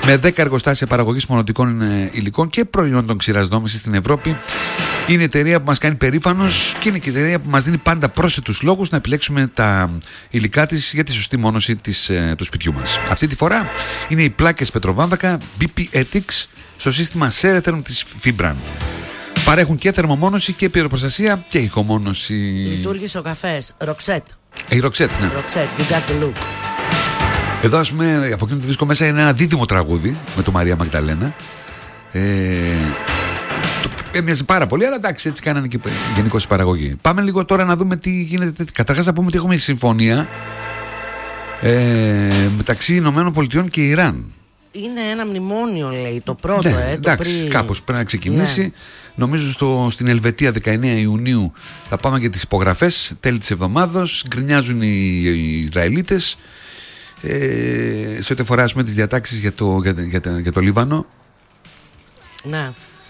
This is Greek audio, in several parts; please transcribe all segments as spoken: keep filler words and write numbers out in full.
με δέκα εργοστάσια παραγωγής μονοτικών υλικών και προϊόντων ξηρασδόμησης στην Ευρώπη. Είναι η εταιρεία που μας κάνει περήφανος και είναι και η εταιρεία που μας δίνει πάντα πρόσθετους λόγους να επιλέξουμε τα υλικά της για τη σωστή μόνωση της, του σπιτιού μας. Αυτή τη φορά είναι οι πλάκες πετροβάμβακα μπι πι Ethics στο σύστημα Ceretherm της Fibran. Παρέχουν και θερμομόνωση και πυροπροστασία και ηχομόνωση. Λειτουργήσε ο καφές. Ροξέτ. Η Ροξέτ, ναι. Ροξέτ, you got the look. Εδώ, ας πούμε, από εκείνο το δίσκο μέσα είναι ένα δίδυμο τραγούδι με το Μαρία Μαγδαλένα. Ε, το έμοιαζε πάρα πολύ, αλλά εντάξει, έτσι κάνανε και γενικώς η παραγωγή. Πάμε λίγο τώρα να δούμε τι γίνεται. Καταρχάς, να πούμε ότι έχουμε συμφωνία ε, μεταξύ Ηνωμένων Πολιτειών και Ιράν. Είναι ένα μνημόνιο, λέει, το πρώτο, ναι, ε, εντάξει, το πριν... κάπως πρέπει να ξεκινήσει. Ναι. Νομίζω στο, στην Ελβετία δεκαεννέα Ιουνίου θα πάμε για τις υπογραφές, τέλη της εβδομάδος. Γκρινιάζουν οι, οι Ισραηλίτες ε, σε ό,τι αφορά, ας πούμε, τις διατάξεις για το, για, για, για, για το Λίβανο. Ναι.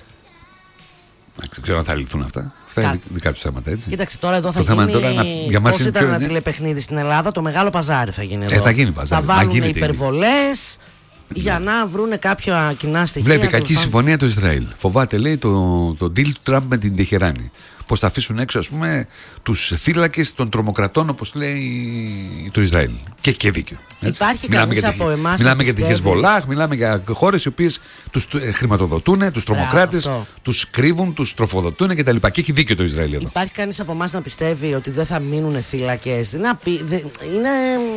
Δεν ξέρω αν θα λυθούν αυτά. Αυτά Κα... είναι δικά τους θέματα, έτσι. Κοίταξε, τώρα εδώ θα το γίνει. Τώρα, να... για μας πώς ήταν ένα είναι... τηλεπαιχνίδι στην Ελλάδα, το μεγάλο παζάρι θα γίνει εδώ. Ε, θα γίνει παζάρι. Θα βάλουν υπερβολές. Για να βρούνε κάποια κοινά στοιχεία. Βλέπει κακή πάμε. συμφωνία το Ισραήλ. Φοβάται, λέει, το, το deal του Τραμπ με την Τεχεράνη. Πώς θα αφήσουν έξω, ας πούμε, τους θύλακες των τρομοκρατών, όπως λέει το Ισραήλ. Και και δίκιο. Έτσι. Υπάρχει κανείς από εμάς. Μιλάμε για τη Χεσβολάχ, μιλάμε για χώρες οι οποίες τους χρηματοδοτούν, τους τρομοκράτες, τους κρύβουν, τους τροφοδοτούν κτλ. Και έχει δίκιο το Ισραήλ εδώ. Υπάρχει κανείς από εμάς να πιστεύει ότι δεν θα μείνουν θύλακες? Είναι.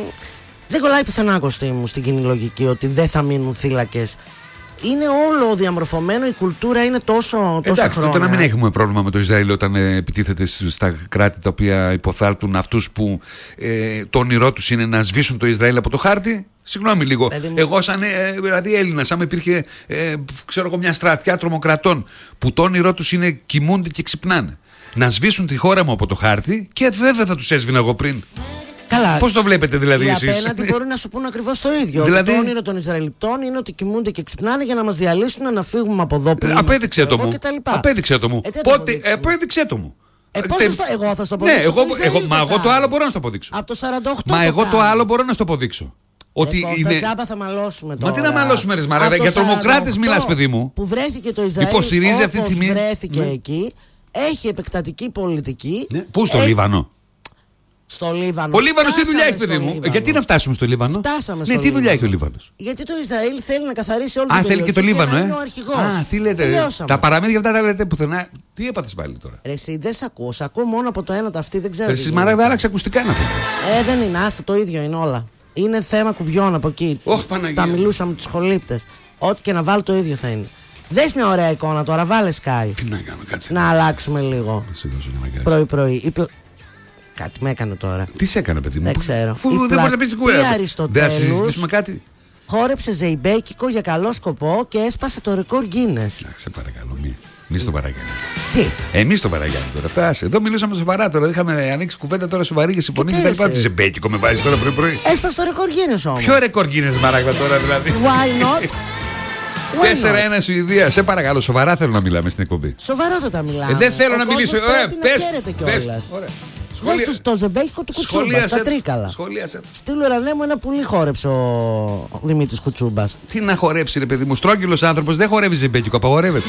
Δεν κολλάει πουθενά, Κωστή μου, στην κοινή λογική ότι δεν θα μείνουν θύλακες. Είναι όλο διαμορφωμένο, η κουλτούρα είναι τόσο, τόσο Εντάξει, χρόνια. τότε να μην έχουμε πρόβλημα με το Ισραήλ όταν ε, επιτίθεται στα κράτη τα οποία υποθάλπτουν αυτούς που ε, το όνειρό τους είναι να σβήσουν το Ισραήλ από το χάρτη. Συγγνώμη λίγο. Παιδί εγώ, σαν ε, δηλαδή Έλληνας, άμα υπήρχε ε, ξέρω εγώ, μια στρατιά τρομοκρατών που το όνειρό τους είναι κοιμούνται και ξυπνάνε, να σβήσουν τη χώρα μου από το χάρτη, και βέβαια θα τους έσβηνα εγώ πριν. Καλά. Πώς το βλέπετε δηλαδή εσείς? Οι απέναντι μπορούν να σου πούν ακριβώς το ίδιο. Δηλαδή... Το όνειρο των Ισραηλιτών είναι ότι κοιμούνται και ξυπνάνε για να μας διαλύσουν, να φύγουμε από εδώ πριν. Απέδειξε το μου. Απέδειξε το μου. Ε, Πότε, απέδειξε το μου. Ε, πώς Τε... το... Εγώ θα στο αποδείξω. Ναι, εγώ, εγώ, μα εγώ το άλλο μπορώ να στο αποδείξω. Από το σαράντα οκτώ. Μα εγώ το άλλο μπορώ να στο αποδείξω. Ότι ε, είναι... Στα τζάμπα θα μαλώσουμε τώρα. Μα τι να μαλώσουμε, ρε Μαρέ, για τρομοκράτες μιλάς, παιδί μου. Που βρέθηκε το Ισραήλ, υποστηρίζει αυτή τη στιγμή. Βρέθηκε εκεί, έχει επεκτατική πολιτική. Πού στο Λίβανο? Στο Λίβανο. Ο Λίβανος τι δουλειά έχει, παιδί μου? Λίβανο. Γιατί να φτάσουμε στο Λίβανο? Φτάσαμε στο ναι, τι Λίβανο. δουλειά έχει ο Λίβανος? Γιατί το Ισραήλ θέλει να καθαρίσει όλη την περιοχή. Α, θέλει και το Λίβανο, ε. Είναι ο αρχηγός. Α, τι λέτε. Τελειώσαμε. Τα παραμύθια αυτά τα λέτε πουθενά. Τι έπαθες πάλι τώρα? Ρε, εσύ δεν σ' ακούω. Σ' ακούω μόνο από το ένα το αυτή, δεν ξέρω. Εσείς Μαράγδα, άλλαξε ακουστικά να πω. Ε, δεν είναι, άστο, το ίδιο είναι όλα. Είναι θέμα κουμπιών από εκεί. Oh, Παναγία. Τα μιλούσαμε με τους σχολήπτες. Ό,τι και να βάλω το ίδιο θα είναι. Δες μια ωραία εικόνα τώρα, βάλε Sky. Τι να κάνω, κάτσε. Να αλλάξουμε λίγο. Πρωί-πρωί. Κάτι με έκανε τώρα. Τι σε έκανε, παιδί μου? Δεν ξέρω. Φου, δεν μπορεί να πει κουβέντα. Δεν θα συζητήσουμε κάτι. Χόρεψε ζεϊμπέκικο για καλό σκοπό και έσπασε το ρεκόρ Guinness. Σε παρακαλώ, μη. Εμείς το παραγγέλνουμε. Τι? Εμείς το παραγγέλνουμε τώρα. Φτάσε. Εδώ μιλούσαμε σοβαρά τώρα. Είχαμε ανοίξει κουβέντα τώρα σοβαρή και συμφωνήσει. Δεν υπάρχει ζεϊμπέκικο με βάζει τώρα πρωί-πρωί. Έσπασε το ρεκόρ Guinness όμως. Ποιο ρεκόρ Guinness, Μαράγδα, τώρα δηλαδή? Why not? τέσσερα ένα Σουηδία. Σε παρακαλώ, σοβαρά θέλω να μιλάμε στην εκπομπή. Σοβαρότατα μιλάμε. Ε, δεν θέλω ο να μιλήσω. Δες τους το ζεμπέκικο του Κουτσούμπα στα Τρίκαλα. Στείλου Ρανέ μου, ένα πουλί χόρεψε ο Δημήτρης Κουτσούμπας. Τι να χορέψει, ρε παιδί μου? Στρόγγυλος άνθρωπος δεν χορεύει ζεμπέκικο, απαγορεύεται.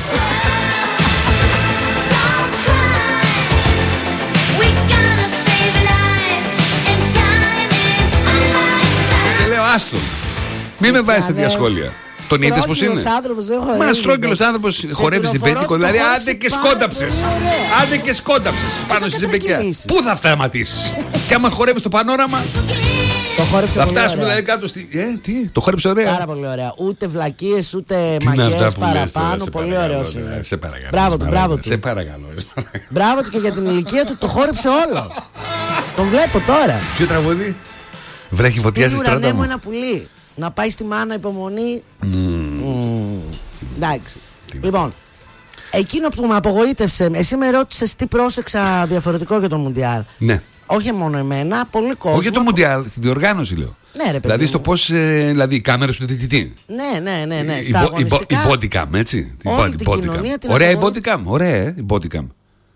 Και λέω άστο. Μη με βάζεις τέτοια σχόλια. Τον είδες πως είναι? Μα στρόγγυλος άνθρωπος χορεύει ζεμπέκικο. Δηλαδή άντε και σκόνταψες. Άντε και σκόνταψες πάνω στη ζεμπέκια. Πού θα σταματήσεις? Και άμα χορεύεις το πανόραμα, το χόρεψε θα πολύ φτάσουμε ωραία. Δηλαδή κάτω στη... Ε, τι, το χόρεψε ωραία. Πάρα πολύ ωραία. Ούτε βλακίες, ούτε μαγιές παραπάνω. Πολύ ωραίος είναι. Σε παρακαλώ. Μπράβο του, μπράβο του. Σε παρακαλώ. Μπράβο του και για την ηλικία του το χόρεψε όλο. Τον βλέπω τώρα. Ποιο τραγούδι? Βρέχει φωτιά στη στράτα μου. μου. Ένα πουλί. Να πάει στη μάνα υπομονή. Mm. Mm. Εντάξει. Λοιπόν, εκείνο που με απογοήτευσε, εσύ με ρώτησες τι πρόσεξα διαφορετικό για το Μουντιάλ. Ναι. Όχι μόνο εμένα, πολύ κόσμο. Όχι για το Μουντιάλ, στην διοργάνωση λέω. Ναι, ρε παιδί. Δηλαδή στο πώς. Ε, δηλαδή οι κάμερες του διαιτητή. Ναι, ναι, ναι. ναι. Η, Στα η, η bodycam, έτσι. Όλη την κοινωνία την ωραία η bodycam. Ωραία, ε, η bodycam.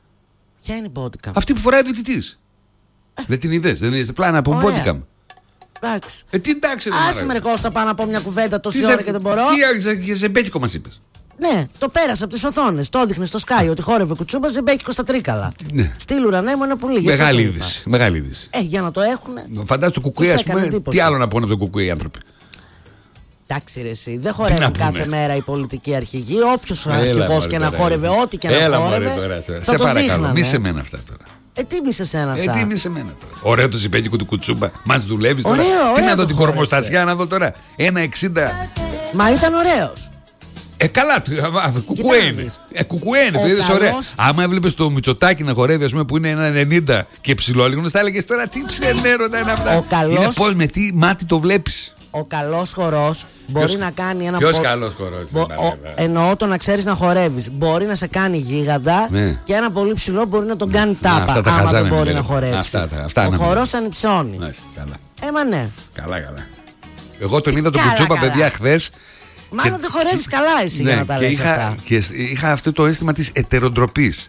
Ποια είναι η bodycam? Αυτή που φοράει ο διαιτητής. Ε. Δεν την είδες, δεν είδες πλάνα από bodycam. Εντάξει. Ε, τι εντάξει, άσε με ρε Κώστα, πάω να πω μια κουβέντα τόση ώρα και δεν μπορώ. Τι ζεμπέκικο μας είπες? Ναι, το πέρασε από τις οθόνες. Το έδειχνε στο Sky ότι χόρευε κουτσούμπα ζεμπέκικο στα Τρίκαλα. Ναι. Στείλ ουρανέ μου είναι πολύ. Μεγάλη είδηση. Μεγάλη είδηση. Ε, για να το έχουνε. Φαντάζομαι το κουκουέ, ας πούμε. Τι άλλο να πούνε από το κουκουέ οι άνθρωποι? Εντάξει, ρε, εσύ. Δεν χορεύουν κάθε μέρα οι πολιτικοί αρχηγοί. Όποιος αρχηγός και να χόρευε, ό,τι και να χόρευε. Σε παρακαλώ, μη σε μένα αυτά τώρα. Ε, τι μη σε σένα αυτά. Ε, τι μη σε μένα τώρα. Ωραίο το ζεμπέκικο του κουτσούμπα. Μας δουλεύει τώρα. Τι να δω την κορμοστασιά να δω τώρα. ένα εξήντα. Μα ήταν ωραίος. Ε, καλά, κουκουέ είναι. Ε, κουκουέ είναι, το είδες ωραία. Άμα έβλεπες το Μητσοτάκι να χορεύει, ας πούμε, που είναι ένα ενενήντα και ψηλόλιγνος, θα έλεγες τώρα τι ψενέρωτα είναι αυτά. Ο καλός... Είναι πώς, με τι μάτι το βλέπεις. Ο καλός χορός μπορεί ποιος, να κάνει ένα. Ποιος πο... καλός χορός? Μπο... Ο... Εννοώ το να ξέρεις να χορεύεις. Μπορεί να σε κάνει γίγαντα, ναι. Και ένα πολύ ψηλό μπορεί να τον κάνει τάπα. Αυτά άμα δεν μπορεί μιλέ. να χορέψει. Αυτά, αυτά, ο χορός ανυψώνει. Καλά. Ε, μα ναι. Καλά, καλά. Εγώ τον είδα τον Κουτσούπα, παιδιά, χθες. Μάλλον δεν χορεύεις καλά εσύ, ναι, για να τα λες είχα, αυτά. Και είχα αυτό το αίσθημα της ετεροντροπής.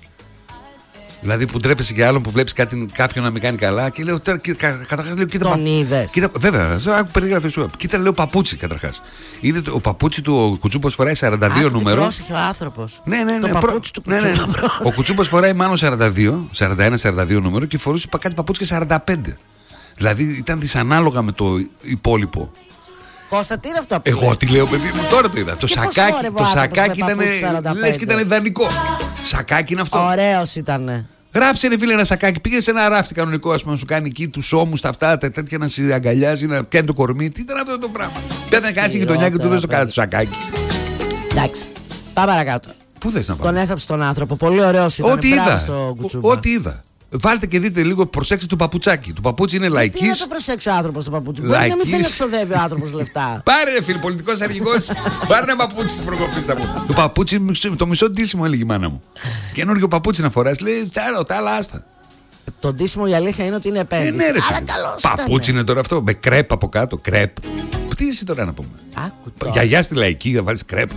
Δηλαδή που ντρέπεσαι για άλλον που βλέπεις κάτι, κάποιον να μην κάνει καλά και λέω τώρα, καταρχάς λέω, κοίτα. Τον πα... είδες? Κοίτα, βέβαια, άκου περιγραφή σου. Κοίτα, λέω παπούτσι καταρχάς. Είναι το, ο παπούτσι του ο Κουτσούπας φοράει σαράντα δύο νούμερο. Πρόσεχε ο άνθρωπος. Ναι, ναι, ναι. Το παπούτσι του Κουτσούπα. Ναι, ναι. Ο Κουτσούπας φοράει μάλλον σαράντα δύο, σαράντα ένα σαράντα δύο νούμερο και φορούσε κάτι παπούτσι και σαράντα πέντε. Δηλαδή ήταν δυσανάλογα με το υπόλοιπο. Κώστα, τι είναι αυτό που εγώ λες? Τι λέω, παιδί μου, τώρα το είδα. Το σακάκι, το σακάκι ήταν. Λες και ήταν ιδανικό. Σακάκι είναι αυτό. Ωραίος ήτανε. Γράψε ρε φίλε ένα σακάκι. Πήγε σε ένα ράφτη κανονικό, ας πούμε, να σου κάνει εκεί του ώμου, τα αυτά, τα τέτοια να σε αγκαλιάζει, να κάνει το κορμί. Τι ήταν αυτό το πράγμα? Πέθανε κανένα στην γειτονιά και του δες το κάτι του σακάκι. Εντάξει. Πάμε παρακάτω. Πού θες να πάμε? Τον έθαψε τον άνθρωπο. Πολύ ωραίος ήταν. Ό,τι είδα. Ό,τι είδα. Βάλτε και δείτε λίγο, προσέξτε το παπουτσάκι. Το παπούτσι είναι λαϊκής. Τι να το προσέξει ο άνθρωπος το παπούτσι? Μπορεί να μην θέλει να ξοδεύει ο άνθρωπος λεφτά. Πάρε ρε φίλε, πολιτικός αρχηγός. Πάρε ένα παπούτσι στις προκοπής. Το παπούτσι, το μισό ντύσιμο έλεγε η μάνα μου. Καινούργιο παπούτσι να φοράς. Λέει τα άλλα άστα. Το ντύσιμο η αλήθεια είναι ότι είναι επένδυση. Ε, ναι, ρε, αλλά καλώς παπούτσι είναι τώρα αυτό. Με κρέπ από κάτω. Κρέπ. Τι είσαι τώρα να πούμε? Γιαγιά στη λαϊκή θα βάλεις κρέπ.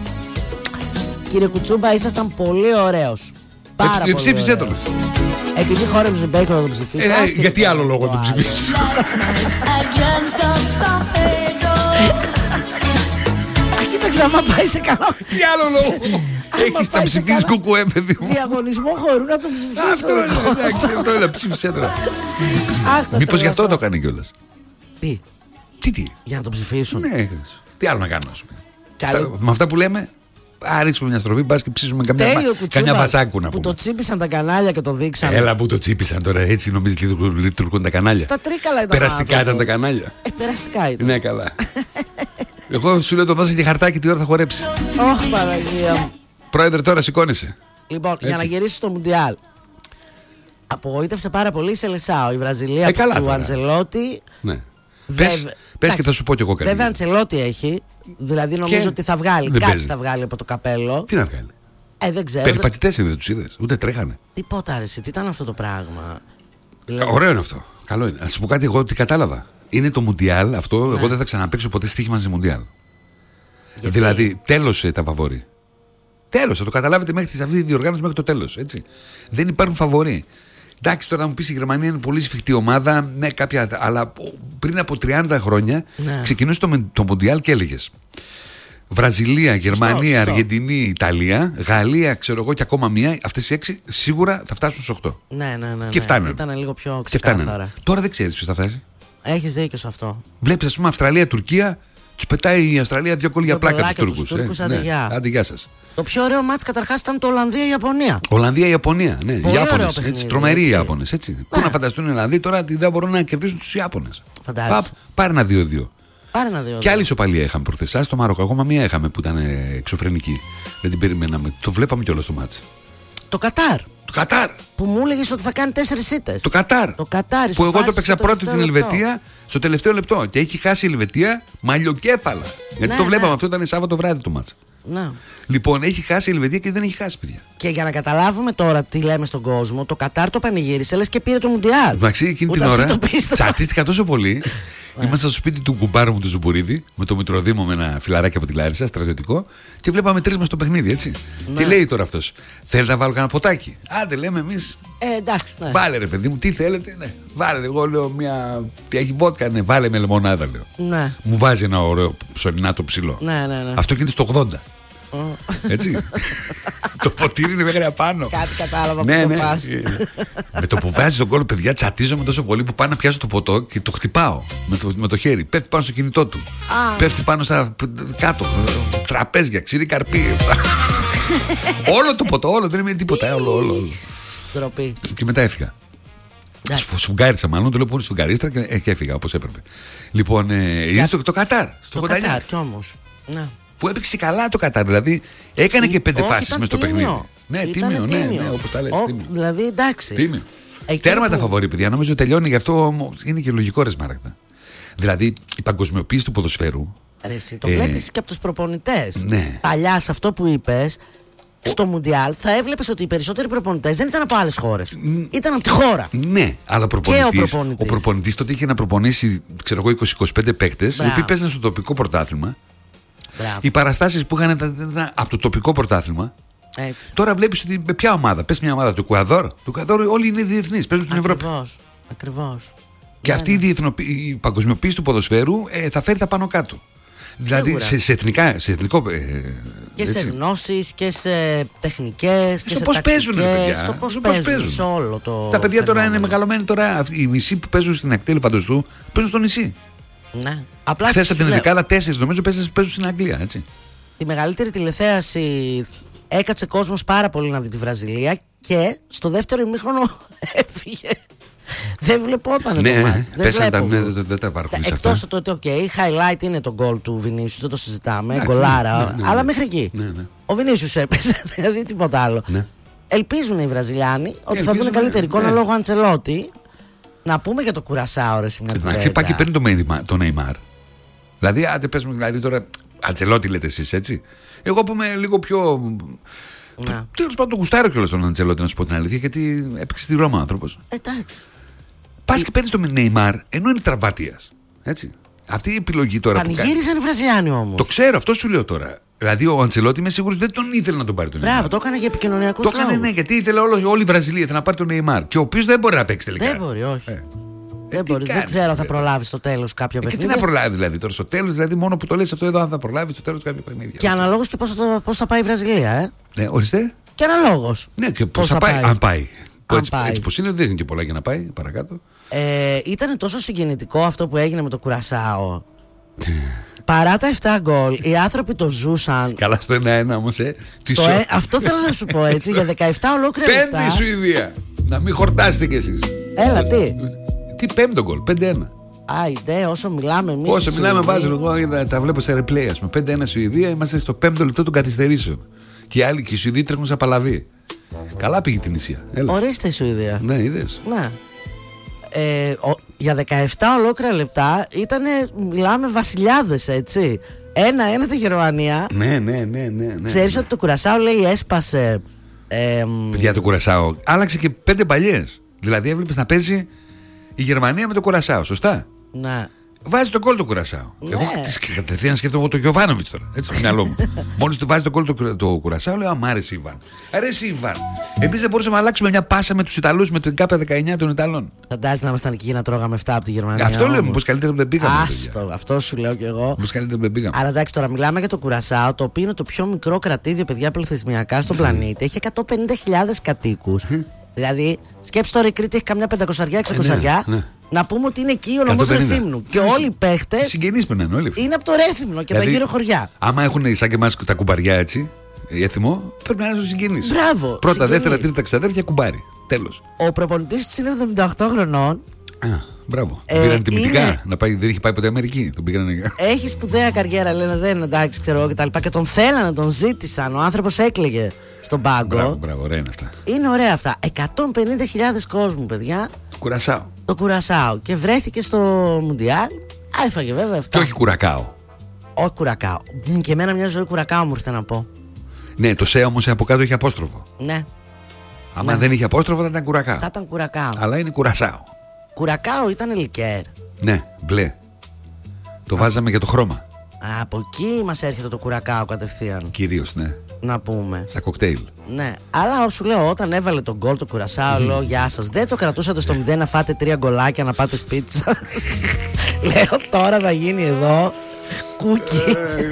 Κύριε Κουτσούμπα, ήσασταν πολύ ωραίος. Πάρα ε, πολύ ψήφισέ τον. Επειδή χόρεψε μπέικο να τον ψηφίσει. Ε, γιατί άλλο λόγο να τον ψηφίσει? Κοίταξε, άμα πάει σε καλό. Τι άλλο λόγο? Έχεις τα ψηφίσεις κουκουέ, παιδί μου. Διαγωνισμό χωρού να τον ψηφίσω. Αυτό είναι, ψήφισέ τον. Μήπως γι' αυτό το κάνει κιόλας? Τι? Τι τι? Για να τον ψηφίσουν. Ναι, τι άλλο να κάνω, ας πούμε. Με αυτά που λέμε. Α, ρίξουμε μια στροφή, μπας και ψήσουμε καμιά βασάκου να πούμε. Που το τσίπησαν τα κανάλια και το δείξαν. Έλα που το τσίπησαν τώρα, έτσι νομίζεις λειτουργούν τα κανάλια? Στα Τρίκαλα ήταν. Περαστικά ήταν τα κανάλια. Ε, περαστικά ήταν. Ναι, καλά. Εγώ σου λέω το δώσα και χαρτάκι τι ώρα θα χορέψει. Ωχ, Παναγία μου. Πρόεδρε, τώρα σηκώνεσαι. Λοιπόν, έτσι, για να γυρίσει στο Μουντιάλ. Απογοήτευσε πάρα πολύ η Σελεσάο. Η Βραζιλία ε, του τώρα. Αντσελότη. Ναι. Πες, πες και θα σου πω κι εγώ κάτι. Βέβαια, Αντσελότη έχει. Δηλαδή νομίζω και ότι θα βγάλει. Δεν κάτι παίζει. Θα βγάλει από το καπέλο. Τι να βγάλει? Ε, δεν ξέρω. Περιπατητές είναι, δεν τους είδες? Ούτε τρέχανε. Τίποτα αρέσει. Τι ήταν αυτό το πράγμα? Δηλαδή... Ωραίο είναι αυτό. Καλό είναι. Α σου πω κάτι, εγώ τι κατάλαβα. Είναι το Μουντιάλ αυτό. Ναι. Εγώ δεν θα ξαναπαίξω ποτέ στοίχημα σε Μουντιάλ. Γιατί? Δηλαδή, τέλος τα φαβορί. Τέλος. Θα το καταλάβετε μέχρι αυτή τη διοργάνωση μέχρι το τέλος. Δεν υπάρχουν φαβορί. Εντάξει, τώρα να μου πεις η Γερμανία είναι πολύ σφιχτή ομάδα, ναι, κάποια, αλλά πριν από τριάντα χρόνια ναι. ξεκινούσε το, το Μουντιάλ και έλεγες Βραζιλία, Γερμανία, σωστό, Αργεντινή, Ιταλία, Γαλλία, ξέρω εγώ και ακόμα μία. Αυτές οι έξι σίγουρα θα φτάσουν στους οκτώ. Ναι, ναι, ναι. Και φτάνουν. Ήταν λίγο πιο ξεκάθαρα. Τώρα δεν ξέρεις ποιος θα φτάσει. Έχεις δίκιο σε αυτό. Βλέπεις, ας πούμε, Αυστραλία, Τουρκία, τους πετάει η Αυστραλία δύο κόλλια πλάκα τους Τούρκους. Τους Τούρκους, ε, άντε, ναι. γεια. Άντε, γεια σας. Το πιο ωραίο μάτς καταρχάς ήταν το Ολλανδία-Ιαπωνία. Ολλανδία-Ιαπωνία, ναι. Πολύ Ιάπωνες, ωραίο έτσι, τρομεροί οι Ιάπωνες. Ναι. Πού να φανταστούν οι Ολλανδοί τώρα ότι δεν μπορούν να κερδίσουν τους Ιάπωνες. Φαντάζεσαι. Πάρε ένα δύο δύο. Πάρε ένα δύο δύο. Και άλλη ισοπαλία είχαμε προχθές. Στο Μαρόκο, ακόμα μία είχαμε που ήταν εξωφρενική. Δεν την περιμέναμε. Το βλέπαμε κιόλας το μάτς. Το Κατάρ. Το Κατάρ. Που μου έλεγες ότι θα κάνει τέσσερις ήττες. Το Κατάρ. Το Κατάρ. Που εγώ το παίξα πρώτη την Ελβετία στο τελευταίο λεπτό. Και έχει χάσει η Ελβετία μαλλιοκέφαλα. Γιατί ναι, το βλέπαμε, ναι. Αυτό ήταν Σάββατο βράδυ το μάτς. Ναι. Λοιπόν, έχει χάσει η Ελβετία και δεν έχει χάσει, παιδιά. Και για να καταλάβουμε τώρα τι λέμε στον κόσμο, το Κατάρ το πανηγύρισε, λες και πήρε το Μουντιάλ. Εντάξει, εκείνη την ώρα τσατίστηκα τόσο πολύ. Ήμασταν στο σπίτι του κουμπάρου μου του Ζουμπουρίδη, με το Μητροδήμο, με ένα φιλαράκι από τη Λάρισα, στρατιωτικό, και βλέπαμε τρεις μας το παιχνίδι, έτσι. Ναι. Και λέει τώρα αυτός, θέλει να βάλω κανένα ποτάκι? Α, Άντε, λέμε εμείς. Ε, εντάξει, ναι. Βάλε ρε παιδί μου, τι θέλετε, ναι. Βάλε, εγώ λέω μια. Τι έχει βότκα, ναι, βάλε με λεμονάδα, λέω. Ναι. Μου βάζει ένα ωραίο ψωλινάτο ψηλό. Ναι, ναι, ναι. Αυτό γίνεται στο ογδόντα. Έτσι. Το ποτήρι είναι μέχρι απάνω. Κάτι κατάλαβα ναι, που ναι. το πας. Με το που βάζει τον κόλλο, παιδιά, τσατίζομαι τόσο πολύ που πάω να πιάσω το ποτό και το χτυπάω με το, με το χέρι. Πέφτει πάνω στο κινητό του. Α. Πέφτει πάνω στα κάτω. Τραπέζια, ξηρή καρπί. Όλο το ποτό, όλο, δεν είναι τίποτα. Όλο, όλο, όλο. Ντροπή. Και μετά έφυγα. Σφουγγάρισα μάλλον, το λέω πολύ σφουγγαρίστρα και, ε, και έφυγα όπως έπρεπε. Λοιπόν, ε, είδες το, το Κατάρ. Στο Το Κατάρ κι όμως. Ναι. Που έπαιξε καλά το Κατάρ, δηλαδή έκανε και πέντε Όχι, φάσεις ήταν μες στο τίμιο. παιχνίδι. Ναι, Ήτανε τίμιο, ναι, τίμιο. ναι, όπως τα λες. Ο, Τίμιο. δηλαδή εντάξει. Τίμιο. Εκεί Τέρμα που- τα φαβορί, παιδιά. Νομίζω τελειώνει, γι' αυτό είναι και λογικό ρε Σμάραγδα. Δηλαδή η παγκοσμιοποίηση του ποδοσφαίρου. Ρε, εσύ, το Ε, βλέπεις και από τους προπονητές. ναι. Παλιά σε αυτό που είπες, στο Μουντιάλ θα έβλεπες ότι οι περισσότεροι προπονητές δεν ήταν από άλλες χώρες. Ήταν από τη χώρα. Ναι, αλλά προπονητής, Και ο προπονητής. ο προπονητής τότε είχε να προπονήσει, ξέρω εγώ, είκοσι με είκοσι πέντε παίκτες, οι Μπράβο. οποίοι παίζαν στο τοπικό πρωτάθλημα. Μπράβο. Οι παραστάσεις που είχαν ήταν- ήταν από το τοπικό πρωτάθλημα. Έτσι. Τώρα βλέπεις ότι με ποια ομάδα. Πες μια ομάδα του Εκουαδόρ. Του Εκουαδόρ όλοι είναι διεθνείς, παίζουν στην Ευρώπη. Ακριβώς. Ακριβώς. Και Ναι, αυτή ναι. η, διεθνοποι... η παγκοσμιοποίηση του ποδοσφαίρου ε, θα φέρει τα πάνω κάτω. Δηλαδή Σίγουρα. σε, σε, εθνικά, σε εθνικό. Ε, Και σε έτσι. γνώσεις και σε τεχνικές και Στο σε πώς παίζουν, ρε παιδιά. τακτικές, στο πώς Στο πώς παίζουν, παίζουν. σε όλο το Τα παιδιά τώρα είναι φαινόμενο. μεγαλωμένοι τώρα. αυτοί- Οι μισοί που παίζουν στην ακτή Ελεφαντοστού παίζουν στο νησί. Ναι. Απλά Χθε από σου την λέω, Ενδεκάδα τέσσερι νομίζω παίζουν παίζουν στην Αγγλία. Έτσι. τη μεγαλύτερη τηλεθέαση έκατσε κόσμος πάρα πολύ να δει τη Βραζιλία και στο δεύτερο ημίχρονο έφυγε. Δεν βλεπόταν Ναι, το μάτς. Δεν πέσαν τα, βλέπω. ναι, δεν, δεν τα παρακολουθείς αυτά. Εκτός το ότι, ok, highlight είναι το γκολ του Βινίσιους, δεν το συζητάμε, Εντάξει, γκολάρα, ναι, ναι, ναι. αλλά μέχρι εκεί. Ναι, ναι. Ο Βινίσιους έπαιζε, δηλαδή τίποτα άλλο. Ναι. Ελπίζουν οι Βραζιλιάνοι ότι θα Ελπίζουν, δουν καλύτερη ναι. εικόνα λόγω Αντσελότη. Να πούμε για το Κουρασάο, ρε σήμερα. Εντάξει, πάει και παίρνει το, Μέιμα- το Νεϊμάρ. Δηλαδή, άντε πες μου, δηλαδή τώρα. Αντσελότη λέτε εσείς, έτσι. Εγώ που είμαι λίγο πιο. Ναι. Τέλος πάντων, τον γουστάρω κιόλας τον Αντσελότη, να σου πω την αλήθεια, γιατί έπαιξε στη Ρώμα ο άνθρωπος. Εντάξει. Πα και παίρνει το Νεϊμάρ ενώ είναι τραυματίας. Έτσι. Αυτή η επιλογή τώρα που κάνει. Πανηγύριζαν οι Βραζιλιάνοι όμως. Το ξέρω, αυτό σου λέω τώρα. Δηλαδή, ο Αντσελότη είμαι σίγουρος δεν τον ήθελε να τον πάρει τον Νεϊμάρ. Μπράβο, το έκανε για επικοινωνιακούς Το έκανε, λόγους. ναι, γιατί ήθελε όλο, όλη η Βραζιλία ήθελε να πάρει τον Νεϊμάρ. Και ο οποίος δεν μπορεί να παίξει τελικά. Δεν μπορεί, όχι. Ε. Δεν, Ε, τι μπορεί, δεν κάνεις, ξέρω αν θα βέβαια. προλάβει στο τέλο κάποιο Ε, και τι παιχνίδι. να προλάβει δηλαδή τώρα στο τέλος, δηλαδή μόνο που το λες αυτό εδώ, αν θα προλάβει στο τέλος κάποια παιχνίδια. Και αναλόγω και πώ θα, το- πώς θα πάει η Βραζιλία, ε. Ναι, ορίστε. Και αναλόγω. Ναι, και πώς Πώς θα θα πάει, πάει. αν πάει. Αν έτσι, πάει. έτσι πως είναι, δεν είναι και πολλά για να πάει παρακάτω. Ε, ήταν τόσο συγκινητικό αυτό που έγινε με το Κουρασάο. Παρά τα επτά γκολ, οι άνθρωποι το ζούσαν. Καλά στο ένα-ένα όμως, ε. Τι Στο σο- ε, αυτό θέλω να σου πω έτσι, για δεκαεπτά ολόκληρα Πέμπτη λεπτά. η Σουηδία. Να μην χορτάσετε κι εσείς. Έλα, τι. Τι πέμπτο γκολ, πέντε ένα. Άιντε, όσο μιλάμε εμεί. Όσο μιλάμε, βάζω εγώ, είδα, τα βλέπω σε replay. Ας πούμε, πέντε ένα Σουηδία, είμαστε στο πέμπτο λεπτό των καθυστερήσεων. Και οι άλλοι και οι Σουηδοί τρέχουν σαν παλαβή. Καλά πήγε την νησία. Έλα. Ορίστε η Σουηδία. Ναι, είδες. Ναι. Ε, ο, για δεκαεπτά ολόκληρα λεπτά ήταν, μιλάμε βασιλιάδες, έτσι. Ένα-ένα τη Γερμανία. Ναι, ναι, ναι, ναι. ναι. Ξέρεις ότι το Κουρασάο λέει έσπασε. Ε, μ, Για το Κουρασάο. Άλλαξε και πέντε παλιές. Δηλαδή έβλεπες να παίζει η Γερμανία με το Κουρασάο, σωστά. ναι. Βάζει τον κόλ το Κουρασάο. Ναι. Εγώ τις- κατευθείαν σκέφτομαι το Γιωβάνοβιτς τώρα. Έτσι στο μυαλό μου. Μόλις του βάζει τον κόλ το, το Κουρασάο, λέω αμ, άρεσε Ιβάν. Αρέσει Ιβάν. Εμείς δεν μπορούσαμε να αλλάξουμε μια πάσα με τους Ιταλούς, με την κάπα δεκαεννιά των Ιταλών. Φαντάζεσαι να ήμασταν εκεί να τρώγαμε αυτά από τη Γερμανία. Αυτό λέμε, όμως. πως καλύτερα που δεν πήγαμε. Άστο, αυτό σου λέω κι εγώ. Πως καλύτερα που δεν πήγαμε. Αλλά εντάξει, τώρα μιλάμε για το Κουρασάο, το οποίο είναι το πιο μικρό κρατήδιο, παιδιά, πληθυσμιακά στον πλανήτη. Έχει εκατόν πενήντα χιλιάδες κατοίκους. Δηλαδή, σκέψτε τώρα η Κρήτη έχει καμιά πεντακοσαριά, εξακοσαριά. ναι. Να πούμε ότι είναι εκεί ο νομός εκατόν πενήντα. Ρεθύμνου. Και όλοι οι παίχτες Συγγενείς περνάνε όλοι. είναι από το Ρέθυμνο και Δηλαδή, τα γύρω χωριά. Άμα έχουν σαν και εμάς τα κουμπαριά έτσι, έθιμο, πρέπει να είναι στους συγγενείς. Μπράβο. Πρώτα, συγγενείς. δεύτερα, τρίτα ξαδέρφια κουμπάρι. Τέλος. Ο προπονητής της είναι εβδομήντα οκτώ χρονών. Α, μπράβο. Ε, Τον πήραν τιμητικά είναι- να πάει, δεν είχε πάει ποτέ Αμερική. Τον πήγαν. Έχει σπουδαία καριέρα, λένε δεν είναι εντάξει, ξέρω εγώ κτλ. Και, και τον θέλανε, τον ζήτησαν. Ο άνθρωπος έκλαιγε στον πάγκο. Μπράβο, μπράβο, ωραία είναι αυτά. Είναι ωραία αυτά. εκατόν πενήντα χιλιάδες κόσμου, παιδιά. Κουρασάο. Το Κουρασάο. Και βρέθηκε στο Μουντιάλ. Α, έφαγε βέβαια Και αυτά. όχι κουρακάο. Όχι Κουρακάο. Μ, Και εμένα μια ζωή Κουρακάο μου ήρθε να πω. Ναι, το ΣΕ όμως από κάτω έχει απόστροφο. Ναι, Άμα δεν είχε απόστροφο θα ήταν κουρακάο. θα ήταν Κουρακάο. Αλλά είναι κουρασάο. Κουρακάο ήταν λικέρ. Ναι, μπλε. Το βάζαμε για το χρώμα. Α, από εκεί μας έρχεται το κουρακάο κατευθείαν. Κυρίως, ναι. Να πούμε. Στα κοκτέιλ. Ναι, αλλά σου λέω, όταν έβαλε τον γκολ το κουρασάο, mm. λέω γεια σας. Δεν το κρατούσατε στο μηδέν να φάτε τρία γκολάκια να πάτε σπίτι σας. Λέω τώρα θα γίνει εδώ κούκι.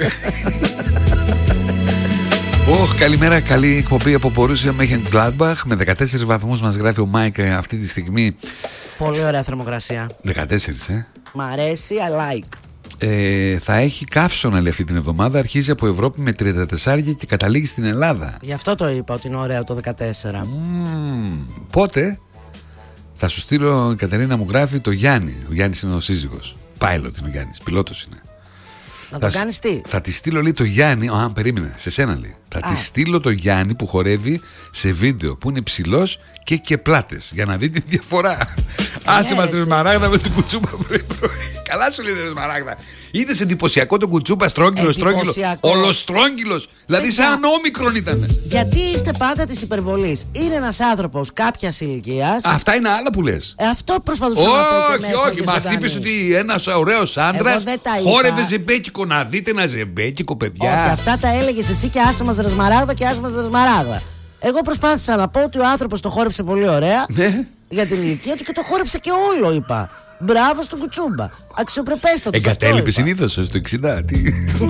Ωχ, καλημέρα, καλή εκπομπή από Μπορούσια Mönchengladbach. Με δεκατέσσερις βαθμούς μας γράφει ο Μάικ αυτή τη στιγμή. Πολύ ωραία θερμοκρασία. δεκατέσσερις, ε. Μ' αρέσει, I like. Ε, θα έχει καύσωνα λέει αυτή την εβδομάδα. Αρχίζει από Ευρώπη με τριάντα τέσσερα και καταλήγει στην Ελλάδα. Γι' αυτό το είπα ότι είναι ωραίο το δεκατέσσερα. Mm, πότε θα σου στείλω, η Κατερίνα μου γράφει, το Γιάννη. Ο Γιάννης είναι ο σύζυγος. Πάιλοτ είναι ο Γιάννης, πιλότος είναι. Να το κάνεις τι? Θα τη στείλω λέει το Γιάννη. Α, περίμενε, σε σένα λέει. Θα τη στείλω το Γιάννη που χορεύει σε βίντεο που είναι ψηλός και και πλάτες. Για να δει τη διαφορά. Άσε μας την Σμαράγδα με την κουτσούπα πρωί-πρωί. Καλά σου λέει την Σμαράγδα. Είδες εντυπωσιακό τον κουτσούπα, στρόγγυλος, στρόγγυλος. Ολοστρόγγυλος. Δηλαδή σαν όμικρον ήταν. Γιατί είστε πάντα της υπερβολής? Είναι ένας άνθρωπος κάποιας ηλικίας. Αυτά είναι άλλα που λες. Ε, αυτό προσπαθούσα να πω. Όχι, όχι. Μας είπες ότι ένας ωραίος άντρας χόρευε ζεμπέκικο. Να δείτε ένα ζεμπέκικο, παιδιά. Όχι, αυτά τα έλεγες εσύ και άσε μας ρε Σμαράγδα και άσε μας ρε Σμαράγδα. Εγώ προσπάθησα να πω ότι ο άνθρωπος το χόρεψε πολύ ωραία. Ναι. Για την ηλικία του και το χόρεψε και όλο, είπα. Μπράβο στον κουτσούμπα. Αξιοπρεπέστατο. Εγκατέλειπε συνήθως στο εξήντα. Τι...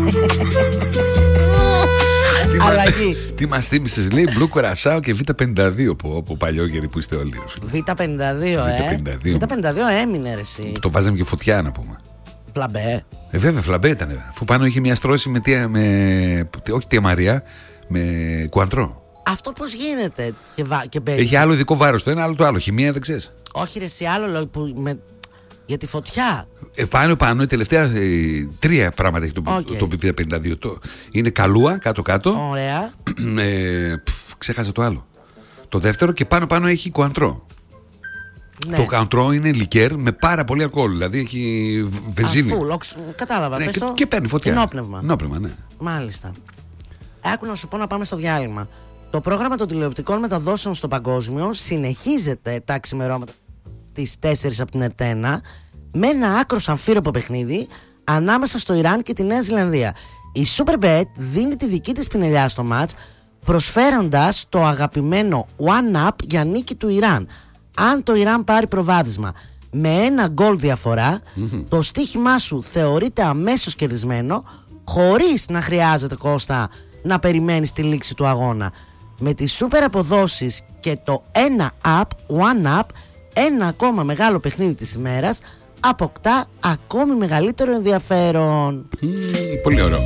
Αλλαγή. Τι μας θύμισες, λέει, μπλου κορασάο και β πενήντα δύο από παλιόγεροι που είστε όλοι. β πενήντα δύο, ε. β πενήντα δύο έμεινε ρε εσύ. Το βάζαμε και φωτιά να πούμε. Φλαμπέ. Ε, βέβαια, φλαμπέ ήταν. Αφού πάνω είχε μια στρώση με, με όχι τιαμαρία, με κουαντρό. Αυτό πώς γίνεται και, βα... και μπαίνει. Έχει άλλο ειδικό βάρος το ένα, άλλο το άλλο. Χημεία δεν ξέρεις. Όχι, ρε, εσύ άλλο που με... για τη φωτιά. Ε, πάνω πάνω, η τελευταία ε, τρία πράγματα έχει το, okay. το β πενήντα δύο. Το, είναι καλούα κάτω-κάτω. Ωραία. Ε, πφ, ξέχασα το άλλο. Το δεύτερο και πάνω πάνω έχει κουαντρό. Ναι. Το κουαντρό είναι λικέρ με πάρα πολύ αλκοόλ. Δηλαδή έχει βενζίνη. Αφού, λόξ, κατάλαβα. Ναι, πες και, το... και παίρνει φωτιά. Ενόπνευμα. Ενόπνευμα, ναι. Μάλιστα. Άκου να σου πω να πάμε στο διάλειμμα. Το πρόγραμμα των τηλεοπτικών μεταδόσεων στο παγκόσμιο συνεχίζεται τα ξημερώματα στις τέσσερις από την Ερτένα με ένα άκρος αμφίροπο παιχνίδι ανάμεσα στο Ιράν και τη Νέα Ζηλανδία. Η Superbet δίνει τη δική της πινελιά στο μάτς προσφέροντας το αγαπημένο One Up για νίκη του Ιράν. Αν το Ιράν πάρει προβάδισμα με ένα γκολ διαφορά, mm-hmm. το στοίχημά σου θεωρείται αμέσως κερδισμένο χωρίς να χρειάζεται, Κώστα, να περιμένεις τη λήξη του αγώνα. Με τις σούπερ αποδόσεις και το ένα up, one up, ένα ακόμα μεγάλο παιχνίδι της ημέρας αποκτά ακόμη μεγαλύτερο ενδιαφέρον. Mm, πολύ ωραίο.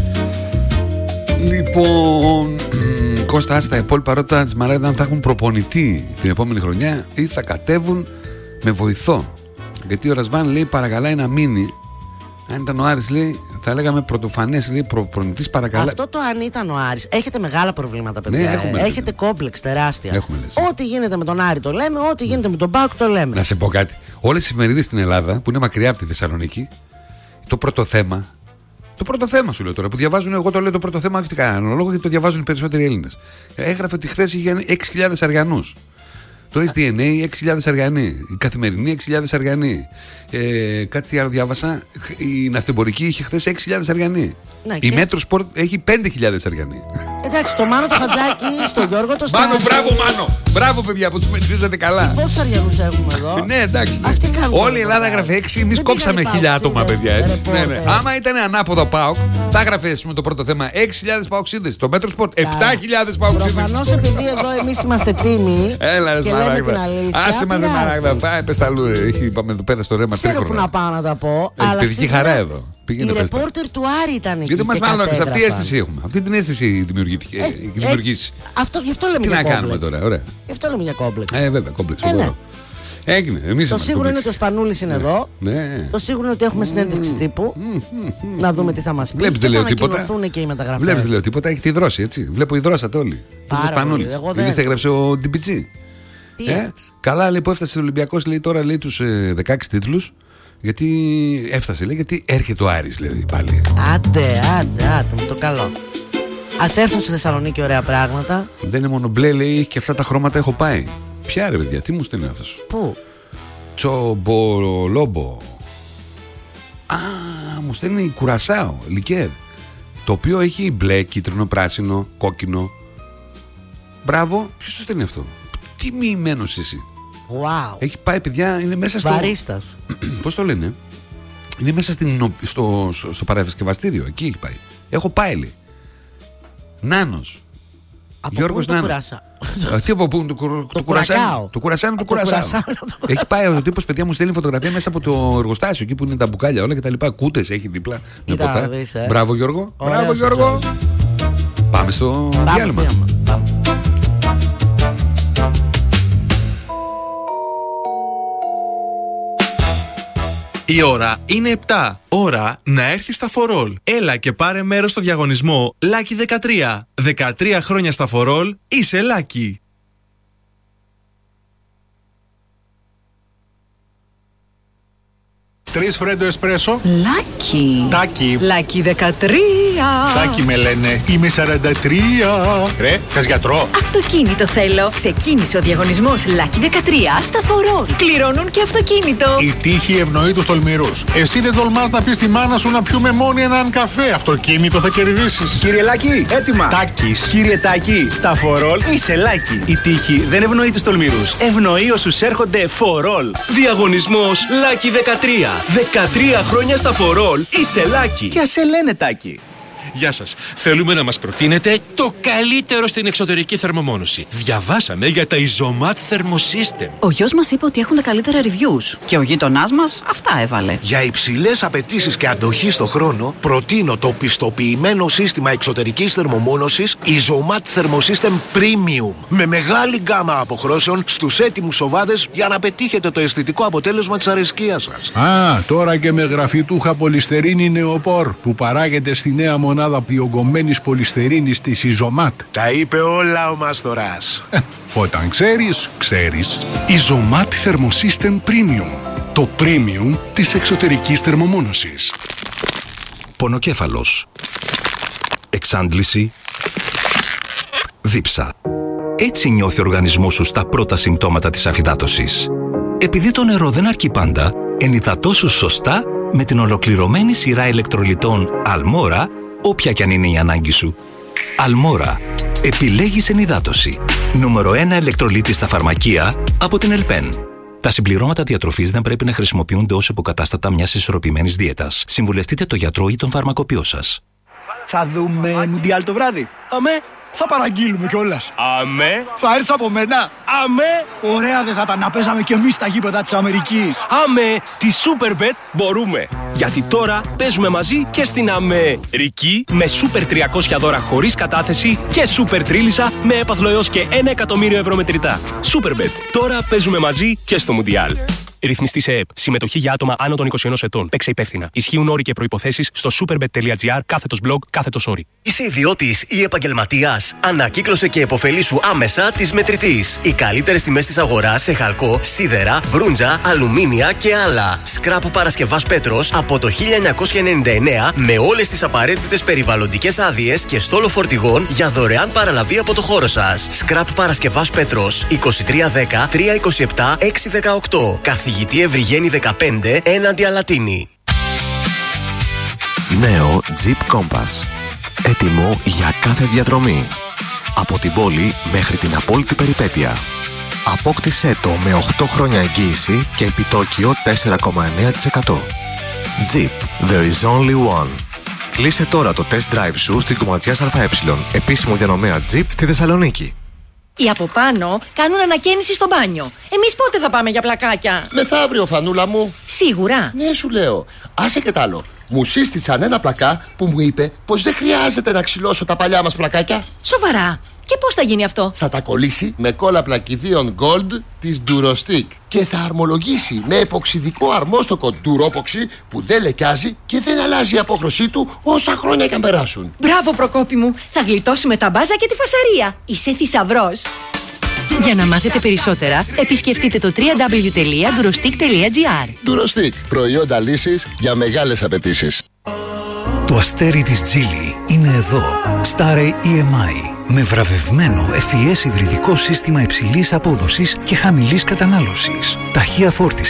Λοιπόν, Κώστα, στα υπόλοιπα ρώτα της Μαράγδα αν θα έχουν προπονητή την επόμενη χρονιά ή θα κατέβουν με βοηθό. Γιατί ο Ρασβάν λέει παρακαλάει να μείνει. Αν ήταν ο Άρης, λέει, θα λέγαμε πρωτοφανές, λέει, προ, προπονητής παρακαλά. Αυτό το αν ήταν ο Άρης. Έχετε μεγάλα προβλήματα, παιδιά. Ναι, έχουμε, έχετε κόμπλεξ τεράστια. Έχουμε, ό,τι γίνεται με τον Άρη το λέμε, ό,τι γίνεται με τον ΠΑΟΚ το λέμε. Να σε πω κάτι. Όλες οι εφημερίδες στην Ελλάδα που είναι μακριά από τη Θεσσαλονίκη, το πρώτο θέμα. Το πρώτο θέμα σου λέω τώρα που διαβάζουν, εγώ το λέω το πρώτο θέμα, όχι κανέναν λόγο γιατί το διαβάζουν οι περισσότεροι Έλληνες. Έγραφε ότι χθες είχε έξι χιλιάδες Αριανούς. Το ες ντι εν έι έξι χιλιάδες Αριανοί. Η Καθημερινή έξι χιλιάδες Αριανοί. Ε, κάτι άλλο διάβασα. Η Ναυτεμπορική είχε χθες έξι χιλιάδες Αριανοί. Ναι, η και... Μέτρο Σπορτ έχει πέντε χιλιάδες Αριανοί. Εντάξει, το Μάνο το Χατζάκι, στο Γιώργο το Στάνη. Μάνο, μπράβο Μάνο. Μπράβο παιδιά που τους μετρήσατε καλά. Πόσους Αριανούς έχουμε εδώ? Ναι, εντάξει. Ναι. Αυτοί κάνουν. Όλη η Ελλάδα έγραφε έξι. Εμείς κόψαμε χίλια άτομα, παιδιά. Ναι, ναι. Άμα ήταν ανάποδα ΠΑΟΚ, θα έγραφε με το πρώτο θέμα έξι χιλιάδες Παοξίδες. Το Μέτρο Σπορτ επτά χιλιάδες Παοξίδες. Προφανώς επειδή εδώ εμείς είμαστε τίμοι. Έλα, και λέμε την αλήθεια. Άσε μας δεν Μαράγδα. Πάει, πες τα αλλού. Πάμε εδώ πέρα στο ρέμα. Ξέρω που να πάω να τα πω. Αλλά παιδική χαρά εδώ. Η ρεπόρτερ του Άρη ήταν εκεί. Γιατί μας μάλλον αυτή η αίσθηση έχουμε. Αυτή την αίσθηση δημιουργήθηκε. Αυτό γι' αυτό λέμε τι για να κόμπλεξ. κάνουμε τώρα, ωραία. Γι' αυτό λέμε για κόμπλεξ. Ε, βέβαια, κόμπλεξ. Ε, ναι. Έγινε. Εμείς το σίγουρο είναι ότι ο Σπανούλης είναι ναι. εδώ. Ναι. Το σίγουρο είναι ότι έχουμε συνέντευξη τύπου. Mm. Να δούμε τι θα μας πει. Βλέπεις, και θα ανακοινωθούν τίποτα. Και οι μεταγραφές. Βλέπεις, δεν λέω τίποτα. Έχει τη δρόση, έτσι. Βλέπω υδρώσατε όλοι. Πάρα πολύ. Εγώ δεν. Δεν έγραψε ο Ντιμπιτζή. Τι ε? Καλά, λέει που έφτασε ο Ολυμπιακός, λέει τώρα λέει τους ε, δεκαέξι τίτλους. Γιατί έφτασε, λέει, γιατί έρχεται ο Άρης, λέει πάλι. Άντε, άντε, άντε, με το καλό. Ας έρθουν στη Θεσσαλονίκη ωραία πράγματα. Δεν είναι μόνο μπλε, λέει, και αυτά τα χρώματα έχω πάει. Ποια ρε παιδιά, τι μου στέλνει αυτός? Πού? Τσομπολόμπο. Α, μου στέλνει κουρασάο, λικέρ, το οποίο έχει μπλε, κίτρινο, πράσινο, κόκκινο. Μπράβο, ποιος το στέλνει αυτό? Τι μοιημένος εσύ. Wow. Έχει πάει, παιδιά, είναι μέσα στο... Μπαρίστας. Πώς το λένε? Είναι μέσα στην, στο, στο, στο παρασκευαστήριο. Εκεί έχει πάει. Έχω πάει, λέει. Νάνος. Από Γιώργος πού το Νάνος. κουράσα? Τι από πού? Το κουρασάνο. Το κουρασάνο του κουρασάνου. Έχει πάει ο τύπος, παιδιά, μου στέλνει φωτογραφία μέσα από το εργοστάσιο, εκεί που είναι τα μπουκάλια όλα και τα λοιπά. Κούτες έχει δίπλα. Κοίτα, δεις, ε. Μπράβο, Γιώργο. Ωραίος Μπράβο, Γιώργο. Πάμε στο διάλειμμα. Η ώρα είναι επτά. Ώρα να έρθει στα φορόλ. Έλα και πάρε μέρος στο διαγωνισμό Lucky δεκατρία. δεκατρία χρόνια στα φορόλ, είσαι Lucky. Τρεις φρέντο εσπρέσο. Λάκι. Τάκι. Λάκι δεκατρία. Τάκι με λένε. Είμαι σαράντα τρία. Ρε, θες γιατρό? Αυτοκίνητο θέλω. Ξεκίνησε ο διαγωνισμός Λάκι δεκατρία στα φορόλ. Κληρώνουν και αυτοκίνητο. Η τύχη ευνοεί τους τολμηρούς. Εσύ δεν τολμάς να πεις στη μάνα σου να πιούμε μόνοι έναν καφέ. Αυτοκίνητο θα κερδίσεις. Κύριε Λάκη, έτοιμα. Τάκης. Κύριε Τάκη, στα φορόλ είσαι Λάκη. Η τύχη δεν ευνοεί τους τολμηρούς. Ευνοεί όσους έρχονται φορόλ. Διαγωνισμός Lucky δεκατρία. δεκατρία χρόνια στα φορόλ, είσαι Lucky. Και ας σε λένε Τάκη. Γεια σας. Θέλουμε να μας προτείνετε το καλύτερο στην εξωτερική θερμομόνωση. Διαβάσαμε για τα Isomat Thermosystem. Ο γιος μας είπε ότι έχουν τα καλύτερα reviews. Και ο γείτονάς μας αυτά έβαλε. Για υψηλές απαιτήσεις και αντοχή στο χρόνο, προτείνω το πιστοποιημένο σύστημα εξωτερικής θερμομόνωσης Isomat Thermosystem Premium. Με μεγάλη γκάμα αποχρώσεων στους έτοιμους οβάδες για να πετύχετε το αισθητικό αποτέλεσμα της αρεσκίας σας. Α, τώρα και με γραφιτούχα πολυστερίνη νεοπόρ που παράγεται στη νέα μονάδα διογκωμένης πολυστερίνης της Isomat. Τα είπε όλα ο Μαστοράς. Ε, όταν ξέρεις, ξέρεις. Isomat Thermosystem Premium. Το premium της εξωτερικής θερμομόνωσης. Πονοκέφαλος. Εξάντληση. Δίψα. Έτσι νιώθει ο οργανισμός σου στα πρώτα συμπτώματα της αφυδάτωσης. Επειδή το νερό δεν αρκεί πάντα, ενυδατώσου σωστά με την ολοκληρωμένη σειρά ηλεκτρολιτών Almora, όποια κι αν είναι η ανάγκη σου. Almora. Επιλέγεις ενυδάτωση. Νούμερο ένα ηλεκτρολίτη στα φαρμακεία από την Ελπέν. Τα συμπληρώματα διατροφής δεν πρέπει να χρησιμοποιούνται ως υποκατάστατα μιας ισορροπημένης δίαιτας. Συμβουλευτείτε το γιατρό ή τον φαρμακοποιό σας. Θα δούμε Μουντιάλ το βράδυ. Αμέ. Θα παραγγείλουμε κιόλας. Αμέ. Θα έρθεις από μένα. Αμέ. Ωραία δεν θα τα να παίζαμε κι εμείς στα γήπεδα της Αμερικής. Αμέ. Τη Superbet μπορούμε. Γιατί τώρα παίζουμε μαζί και στην Αμερική με Super τριακόσια δώρα χωρίς κατάθεση και Super Τρίλισσα με έπαθλο έως και ένα εκατομμύριο ευρώ μετρητά. Superbet. Τώρα παίζουμε μαζί και στο Μουντιάλ. Ρυθμιστή σε ΕΕΠ. Συμμετοχή για άτομα άνω των είκοσι ενός ετών. Παίξε υπεύθυνα. Ισχύουν όροι και προϋποθέσεις στο superbet.gr κάθετος blog κάθετος όροι. Είσαι ιδιώτης ή επαγγελματίας? Ανακύκλωσε και επωφελήσου άμεσα της Μετρητής. Οι καλύτερες τιμές της αγοράς σε χαλκό, σίδερα, μπρούντζα, αλουμίνια και άλλα. Σκράπ Παρασκευάς Πέτρος από το χίλια εννιακόσια ενενήντα εννέα με όλες τις απαραίτητες περιβαλλοντικές άδειες και στόλο φορτηγών για δωρεάν παραλαβή από το χώρο σας. Σκράπ Παρασκευάς Πέτρος είκοσι τρία δέκα τριακόσια είκοσι επτά εξακόσια δεκαοκτώ. Καθηγητή Ευρυγένη δεκαπέντε έναντι Αλατίνη. Νέο Jeep Compass. Έτοιμο για κάθε διαδρομή. Από την πόλη μέχρι την απόλυτη περιπέτεια. Απόκτησέ το με οκτώ χρόνια εγγύηση και επιτόκιο τέσσερα κόμμα εννέα τοις εκατό. Jeep. There is only one. Κλείσε τώρα το test drive σου στην Κομματιάς ΑΕ, επίσημο διανομέα Jeep στη Θεσσαλονίκη. Οι από πάνω κάνουν ανακαίνιση στο μπάνιο. Εμείς πότε θα πάμε για πλακάκια? Μεθαύριο, Φανούλα μου. Σίγουρα? Ναι, σου λέω. Άσε και τ' άλλο. Μου σύστησαν ένα πλακά που μου είπε πως δεν χρειάζεται να ξυλώσω τα παλιά μας πλακάκια. Σοβαρά? Και πώς θα γίνει αυτό? Θα τα κολλήσει με κόλλα πλακιδίων Gold της Durostick και θα αρμολογήσει με εποξιδικό αρμόστοκο Duropoxy που δεν λεκιάζει και δεν αλλάζει η απόχρωσή του όσα χρόνια και αν περάσουν. Μπράβο, Προκόπη μου. Θα γλιτώσουμε τα μπάζα και τη φασαρία. Είσαι θησαυρός. Για να μάθετε περισσότερα, επισκεφτείτε το double-u double-u double-u τελεία durostick τελεία gr. Durostick. Προϊόντα λύσης για μεγάλες απαιτήσεις. Το αστέρι της Geely είναι εδώ. Starry ι εμ άι. Με βραβευμένο ευφυές υβριδικό σύστημα υψηλής απόδοσης και χαμηλής κατανάλωσης. Ταχεία φόρτιση,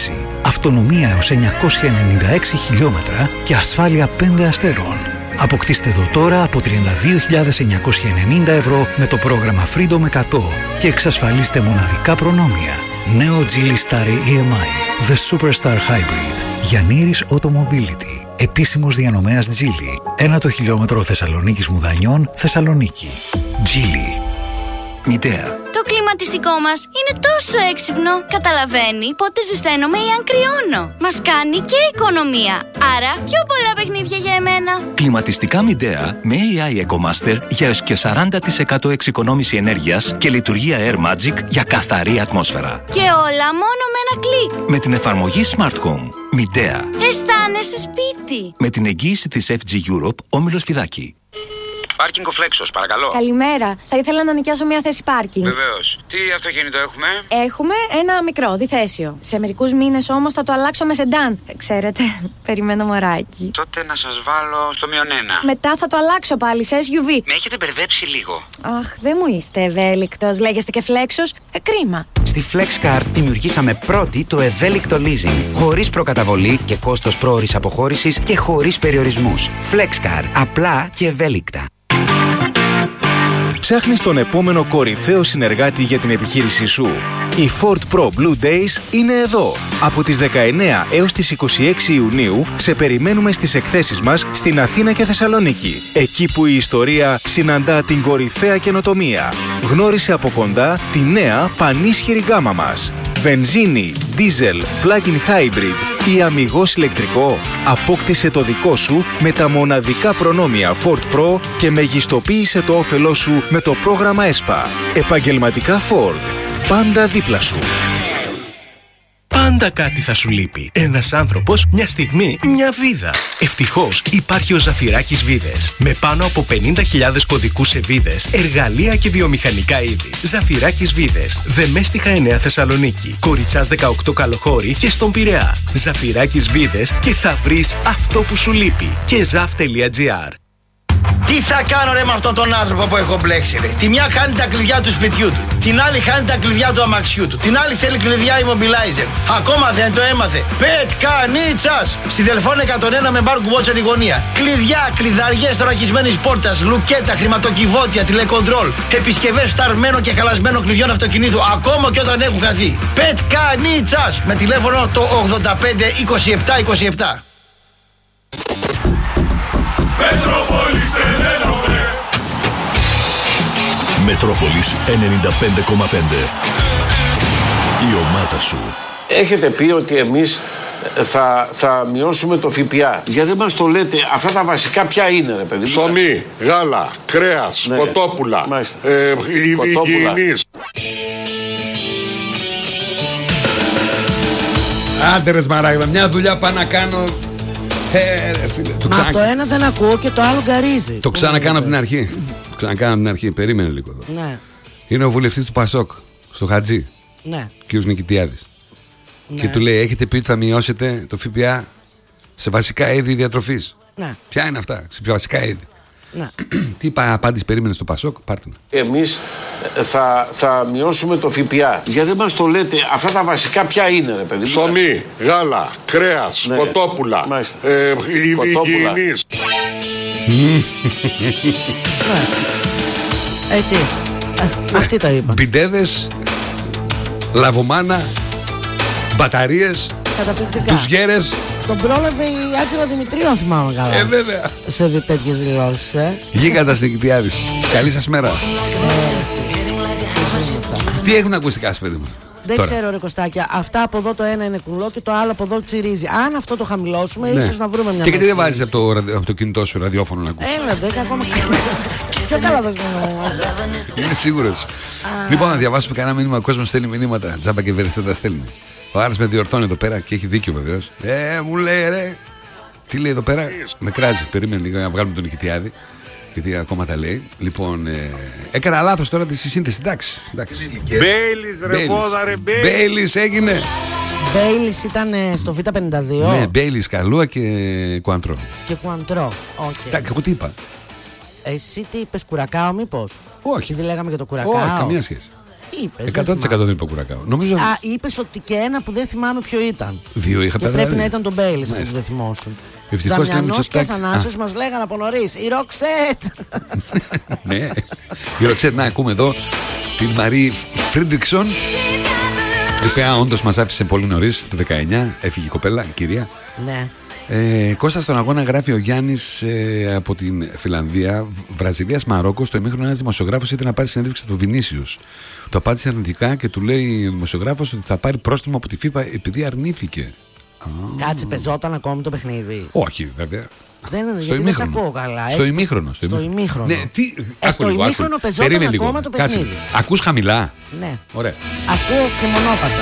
αυτονομία έως εννιακόσια ενενήντα έξι χιλιόμετρα και ασφάλεια πέντε αστέρων. Αποκτήστε το τώρα από τριάντα δύο χιλιάδες εννιακόσια ενενήντα ευρώ με το πρόγραμμα Freedom εκατό και εξασφαλίστε μοναδικά προνόμια. Νέο Geely Starry ι εμ άι, The Superstar Hybrid. Γιαννήρης Automobility. Επίσημος διανομέας Geely. Ένα το χιλιόμετρο Θεσσαλονίκης Μουδανιών, Θεσσαλονίκη. Geely. Μητέα. Το κλιματιστικό μας είναι τόσο έξυπνο. Καταλαβαίνει πότε ζεσταίνομαι ή αν κρυώνω. Μας κάνει και οικονομία. Άρα πιο πολλά παιχνίδια για εμένα. Κλιματιστικά Midea με έι άι EcoMaster για έως και σαράντα τοις εκατό εξοικονόμηση ενέργειας και λειτουργία Air Magic για καθαρή ατμόσφαιρα. Και όλα μόνο με ένα κλικ. Με την εφαρμογή Smart Home. Midea. Αισθάνεσαι σπίτι. Με την εγγύηση της εφ τζι Europe, Όμιλος Φιδάκη. Πάρκινγκ ο Φλέξος, παρακαλώ. Καλημέρα. Θα ήθελα να νοικιάσω μια θέση πάρκινγκ. Βεβαίως. Τι αυτοκίνητο έχουμε? Έχουμε ένα μικρό, διθέσιο. Σε μερικούς μήνες όμως θα το αλλάξω με σεντάν. Ξέρετε, περιμένω μωράκι. Τότε να σας βάλω στο μείον ένα. Μετά θα το αλλάξω πάλι σε ες γιου βι. Με έχετε μπερδέψει λίγο. Αχ, δεν μου είστε ευέλικτος. Λέγεστε και Φλέξος. Ε, κρίμα. Στη FlexCar δημιουργήσαμε πρώτη το ευέλικτο leasing. Χωρίς προκαταβολή και κόστος πρόωρης αποχώρησης και χωρίς περιορισμούς. FlexCar. Απλά και ευέλικτα. Ψάχνεις τον επόμενο κορυφαίο συνεργάτη για την επιχείρησή σου. Οι Ford Pro Blue Days είναι εδώ. Από τις δεκαεννέα έως τις είκοσι έξι Ιουνίου σε περιμένουμε στις εκθέσεις μας στην Αθήνα και Θεσσαλονίκη. Εκεί που η ιστορία συναντά την κορυφαία καινοτομία. Γνώρισε από κοντά τη νέα πανίσχυρη γκάμα μας. Βενζίνη, diesel, plug-in hybrid ή αμιγώς ηλεκτρικό. Απόκτησε το δικό σου με τα μοναδικά προνόμια Ford Pro και μεγιστοποίησε το όφελό σου με το πρόγραμμα ΕΣΠΑ. Επαγγελματικά Ford. Πάντα δίπλα σου. Πάντα κάτι θα σου λείπει. Ένας άνθρωπος, μια στιγμή, μια βίδα. Ευτυχώς υπάρχει ο Ζαφυράκης Βίδες. Με πάνω από πενήντα χιλιάδες κωδικούς σε βίδες, εργαλεία και βιομηχανικά είδη. Ζαφυράκης Βίδες. Δεμέστιχα εννέα Θεσσαλονίκη. Κοριτσάς δεκαοκτώ Καλοχώρη και στον Πειραιά. Ζαφυράκης Βίδες και θα βρεις αυτό που σου λείπει. Και ζαφ τελεία τζι άρ. Τι θα κάνω ρε με αυτόν τον άνθρωπο που έχω μπλέξει ρε. Τη μια χάνει τα κλειδιά του σπιτιού του. Την άλλη χάνει τα κλειδιά του αμαξιού του. Την άλλη θέλει κλειδιά immobilizer. Ακόμα δεν το έμαθε. Πετκανίτσας. Στη Δελφών εκατόν ένα με μπάρ κουμπότσεν η γωνία. Κλειδιά, κλειδαριές θωρακισμένης πόρτας, λουκέτα, χρηματοκιβώτια, τηλεκοντρόλ. Επισκευές φταρμένων και χαλασμένων κλειδιών αυτοκινήτου. Ακόμα και όταν έχουν χαθεί. Πετκανίτσας. Με τηλέφωνο το ογδόντα πέντε είκοσι επτά είκοσι επτά. Μετρόπολης τελένομαι. Μετρόπολης ενενήντα πέντε κόμμα πέντε. Η ομάδα σου. Έχετε πει ότι εμείς θα, θα μειώσουμε το ΦΠΑ. Γιατί δεν μας το λέτε, αυτά τα βασικά ποια είναι ρε παιδί. Ψωμί, γάλα, κρέας, ναι, κοτόπουλα, ε, υγιεινής. Άντε ρε Σμαράγδα, μια δουλειά πάω να κάνω. Ε, ρε, φίλε, το, ξανα... το ένα δεν ακούω και το άλλο γκαρίζει. Το ξανακάνω από την αρχή. Το ξανακάνω από την αρχή. Περίμενε λίγο εδώ. Ναι. Είναι ο βουλευτής του Πασόκ, στο Χατζή. Ναι. Κ. Νικητιάδης. Ναι. Και του λέει: έχετε πει ότι θα μειώσετε το ΦΠΑ σε βασικά είδη διατροφής. Ναι. Ποια είναι αυτά, σε βασικά είδη. Ναι. Τι απάντηση περίμενε στο Πασόκ, πάρτε να. Εμείς θα, θα μειώσουμε το ΦΠΑ. Γιατί δεν μας το λέτε, αυτά τα βασικά ποια είναι ρε παιδί. Ψωμί, γάλα, κρέας, ναι, κοτόπουλα, ε, υγιεινής. Ε, τι. Ε, αυτή τα είπα. Μπιντέδες, λαβομάνα, μπαταρίες, τους γέρες. Τον πρόλαβε η Άτζελα Δημητρίου, αν θυμάμαι καλά. Ε, βέβαια. Σε τέτοιες δηλώσεις, ε. Γίγαντας Νικητιάδης. Καλή σας μέρα. Τι έχουν ακουστικά σου, παιδί μου? Δεν τώρα ξέρω ρε Κωστάκια. Αυτά από εδώ το ένα είναι κουλό και το άλλο από εδώ τσιρίζει. Αν αυτό το χαμηλώσουμε, ναι, ίσως να βρούμε μια. Και γιατί δεν βάζεις από το, από το κινητό σου ραδιόφωνο να ακούσεις? Έλα, δέκα ακόμα. Πιο καλά θα συνεννοώ. Είμαι σίγουρος. Λοιπόν, να διαβάσουμε κανένα μήνυμα. Ο κόσμος στέλνει μηνύματα. Τζάμπα και βεριστέ τα στέλνει. Ο Άρης με διορθώνει εδώ πέρα και έχει δίκιο βεβαίως. Ε, μου λέει ρε. Τι λέει εδώ πέρα? Με κράζει. Περίμενε λίγο να βγάλουμε τον Νικητιάδη. Γιατί ακόμα τα λέει. Λοιπόν, ε, έκανα λάθος τώρα τη σύνθεση. Εντάξει. Μπέιλις ρε πόδα ρε Μπέιλις έγινε. Μπέιλις ήταν στο Β πενήντα δύο. Ναι, Μπέιλις, Καλούα και Κουαντρό. Και Κουαντρό. Okay. Εντάξει, εγώ τι είπα? Εσύ τι είπες, Κουρακάο μήπως? Όχι. Γιατί λέγαμε για το Κουρακάο. Όχι, καμία σχέση. Είπες, εκατό τοις εκατό δεν είπε ο Κουρακάο. Νομίζω... Α, είπες ότι και ένα που δεν θυμάμαι ποιο ήταν. Δύο είχα και πέρα. Πρέπει να ήταν τον Μπέιλις αυτό που δεν θυμόσουν. Ευτυχώς Δαμιανός και Θανάσιος μας λέγανε από νωρίς. Η Ροξέτ. Ναι, η Ροξέτ, να ακούμε εδώ την Μαρή Φρίντριξον, η οποία όντως μας άφησε πολύ νωρίς, το δεκαεννιά, έφυγε η κοπέλα, η κυρία. Ναι. Ε, Κώστα, στον αγώνα γράφει ο Γιάννης ε, από την Φιλανδία, Βραζιλίας Μαρόκο. Στο ημίχρονο ένας δημοσιογράφος ήθελε να πάρει συνέντευξη από τον Βινίσιους. Το απάντησε αρνητικά και του λέει ο δημοσιογράφος ότι θα πάρει πρόστιμο από τη FIFA επειδή αρνήθηκε. Κάτσε, πεζόταν ακόμη το παιχνίδι. Όχι, βέβαια. Δεν είναι, στο γιατί δεν σε ακούω καλά. Στο ημίχρονο. Στο, στο ημίχρονο. Ναι, τι, ε, στο λίγο, ημίχρονο άκου, πεζόταν ακόμα λίγο. Το παιχνίδι. Κάτσε. Ακούς χαμηλά. Ναι. Ωραία. Ακούω και μονόπατα.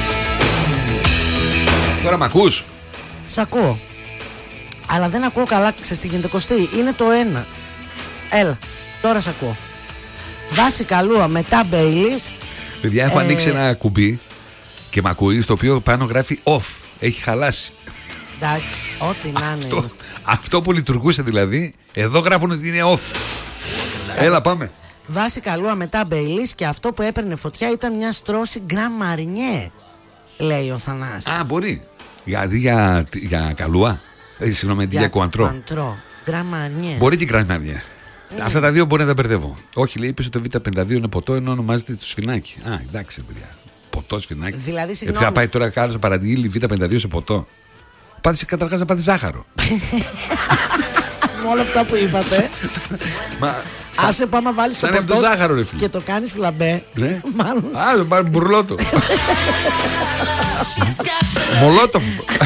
Τώρα μ' ακούς? Σ' ακούω. Αλλά δεν ακούω καλά, ξέρεις τι γίνεται, Κωστή. Είναι το ένα. Έλα, τώρα σ' ακούω. Βάση Καλούα, μετά Μπέιλις. Παιδιά, έχω ε... ανοίξει ένα κουμπί και μ' ακούει, στο οποίο πάνω γράφει off. Έχει χαλάσει. Εντάξει, ό,τι να είναι. Αυτό, αυτό που λειτουργούσε δηλαδή, εδώ γράφουν ότι είναι off. Έλα, πάμε. Βάση Καλούα, μετά Μπέιλις, και αυτό που έπαιρνε φωτιά ήταν μια στρώση Γκραν Μαρινιέ, λέει ο Θανάσης. Α, μπορεί. Γιατί για, για Καλούα. Ε, συγγνώμη, για, για Κουαντρό. Κουαντρό. Γκραν Μαρινιέ. Μπορεί και Γκραν Μαρινιέ. Mm. Αυτά τα δύο μπορεί να τα μπερδεύω. Όχι, λέει, είπε ότι το β πενήντα δύο είναι ποτό, ενώ ονομάζεται το σφινάκι. Α, εντάξει, παιδιά. Ποτό, σφινάκι. Δηλαδή, συγγνώμη. Θα πάει τώρα κάποιο να παραγγείλει β πενήντα δύο σε ποτό. Πάτησε καταρχάς να πάρει ζάχαρο. Με όλα αυτά που είπατε. Μα, άσε πάμε να βάλεις το ποτό ζάχαρο, ρε φίλε, και το κάνεις φλαμπέ. Ναι. Μάλλον. Α, δεν πάρει μπουρλότο. Μολότοφ.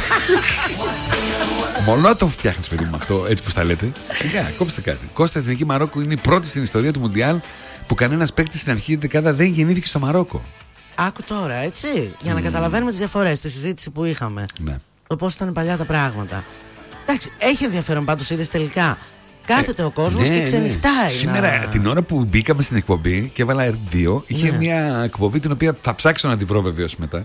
Μολότοφ φτιάχνεις, παιδί μου, αυτό, έτσι που τα λέτε. Σιγά, κόψτε κάτι. Κώστα, η Εθνική Μαρόκο είναι η πρώτη στην ιστορία του Μουντιάλ που κανένας παίκτης στην αρχή δεκάδα δεν γεννήθηκε στο Μαρόκο. Άκου τώρα, έτσι. Για να mm. καταλαβαίνουμε τις διαφορές, τη συζήτηση που είχαμε. Ναι. Το πώς ήταν παλιά τα πράγματα. Εντάξει, έχει ενδιαφέρον πάντως, είδες τελικά. Κάθεται ε, ο κόσμος ναι, και ξενυχτάει. Ναι. Σήμερα, να... την ώρα που μπήκαμε στην εκπομπή και έβαλα αρ δύο, είχε ναι. μια εκπομπή την οποία θα ψάξω να την βρω βεβαίως μετά.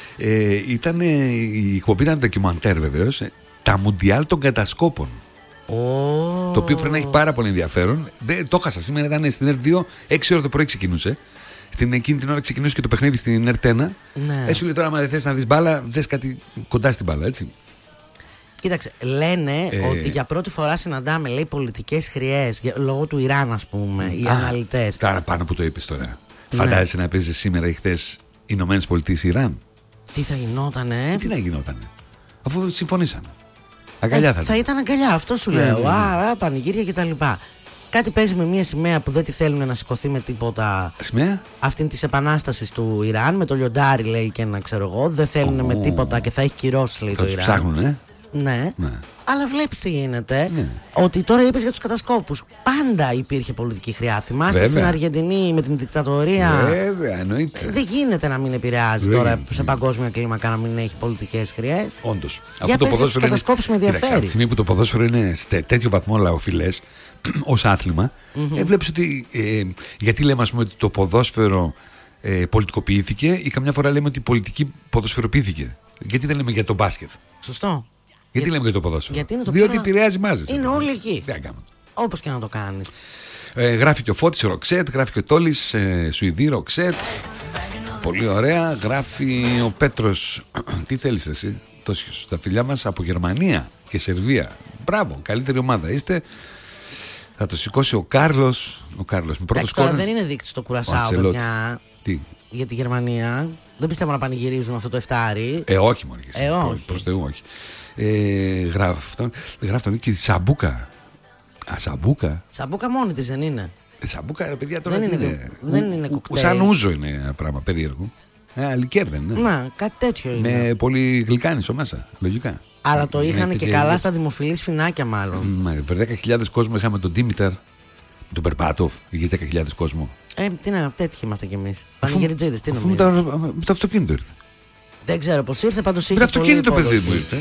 Ε, ήταν, η εκπομπή ήταν ντοκιμαντέρ βεβαίως. Τα Μουντιάλ των κατασκόπων. Oh. Το οποίο πρέπει να έχει πάρα πολύ ενδιαφέρον. Δεν, το χάσα σήμερα, ήταν στην αρ δύο, έξι ώρα το πρωί ξεκινούσε. Στην εκείνη την ώρα ξεκινούσε και το παιχνίδι στην αρ ένα. Ναι. Έτσι λέει τώρα, άμα δεν θες να δεις μπάλα, δες κάτι κοντά στην μπάλα, έτσι. Κοίταξε, λένε ε... ότι για πρώτη φορά συναντάμε, λέει, πολιτικές χρειές λόγω του Ιράν, ας πούμε, οι αναλυτές. Τώρα πάνω που το είπες τώρα. Ναι. Φαντάζεσαι να παίζει σήμερα ή χθες οι Ηνωμένες Πολιτείες Ιράν. Τι θα γινότανε. Τι να γινότανε. Αφού συμφωνήσαμε. Αγκαλιά ε, θα, θα ήταν αγκαλιά, αυτό σου λέω. Ναι, ναι, ναι. Α, α, πανηγύρια κτλ. Κάτι παίζει με μια σημαία που δεν τη θέλουν να σηκωθεί με τίποτα. Σημαία? Αυτήν τη επανάσταση του Ιράν. Με το λιοντάρι, λέει, και να ξέρω εγώ. Δεν θέλουν oh. με τίποτα και θα έχει κυρώσει, λέει, θα το Ιράν. Ψάχνουν, ε? Ναι. ναι. Αλλά βλέπεις τι γίνεται. Ναι. Ότι τώρα είπες για τους κατασκόπους. Πάντα υπήρχε πολιτική χρειά. Θυμάστε Βέβαια. στην Αργεντινή με την δικτατορία. Βέβαια, εννοείται. Δεν γίνεται να μην επηρεάζει Βέβαια. τώρα σε παγκόσμια κλίμακα να μην έχει πολιτικές χρειές. Όντως. Για πες για τους κατασκόπους με ενδιαφέρει. Από τη στιγμή που το ποδόσφαιρο είναι σε τέτοιο βαθμό λαοφιλές ως άθλημα, mm-hmm. ε, βλέπεις ότι. Ε, γιατί λέμε, ας πούμε, ότι το ποδόσφαιρο ε, πολιτικοποιήθηκε, ή καμιά φορά λέμε ότι η πολιτική ποδοσφαιροποιήθηκε. Γιατί δεν λέμε για το μπάσκετ. Σωστό. Γιατί Για... λέμε για το ποδόσφαιρο. Γιατί είναι το Διότι πιο... επηρεάζει μαζί. Είναι όλοι εκεί. Όπως και να το κάνεις. Ε, γράφει και ο Φώτης Ροξέτ, γράφει και ο Τόλης ε, Σουηδή Ροξέτ. Πολύ ωραία. Γράφει ο Πέτρος. Τι θέλεις εσύ, Τόσιος, τα φιλιά μας από Γερμανία και Σερβία. Μπράβο, καλύτερη ομάδα είστε. Θα το σηκώσει ο Κάρλος. Ο Κάρλος με πρώτο σκόρ. Τώρα δεν είναι δείκτη στο Κουρασάο, παιδιά. Τι? Για τη Γερμανία. Δεν πιστεύω να πανηγυρίζουν αυτό το εφτάρι. Ε, όχι μόνο. Ε, όχι. Προς Θεού, όχι. Ε, γράφει τον και τη Σαμπούκα. Α, Σαμπούκα. Σαμπούκα μόνη της δεν είναι. Ε, Σαμπούκα, ρε παιδιά, τώρα δεν είναι, είναι. Δεν είναι κοκτέιλ. Σαν ούζο είναι ένα πράγμα περίεργο. Ε, λικέρ δεν είναι. Να, κάτι τέτοιο είναι. Με πολύ γλυκάνισο μέσα, λογικά. Αλλά το είχαν και, και καλά στα δημοφιλή σφινάκια, μάλλον. Μα, δέκα χιλιάδες κόσμο είχαμε τον Ντίμηταρ, τον Περπάτοφ, είχε δέκα χιλιάδες κόσμο. Ε, τι να, τέτοιοι είμαστε κι εμείς. Πανηγυριτζίδες, τι νομίζεις. Με το αυτοκίνητο ήρθε. Δεν ξέρω πώς ήρθε, πάντως είχε. Με το αυτοκίνητο, παιδί μου, ήρθε.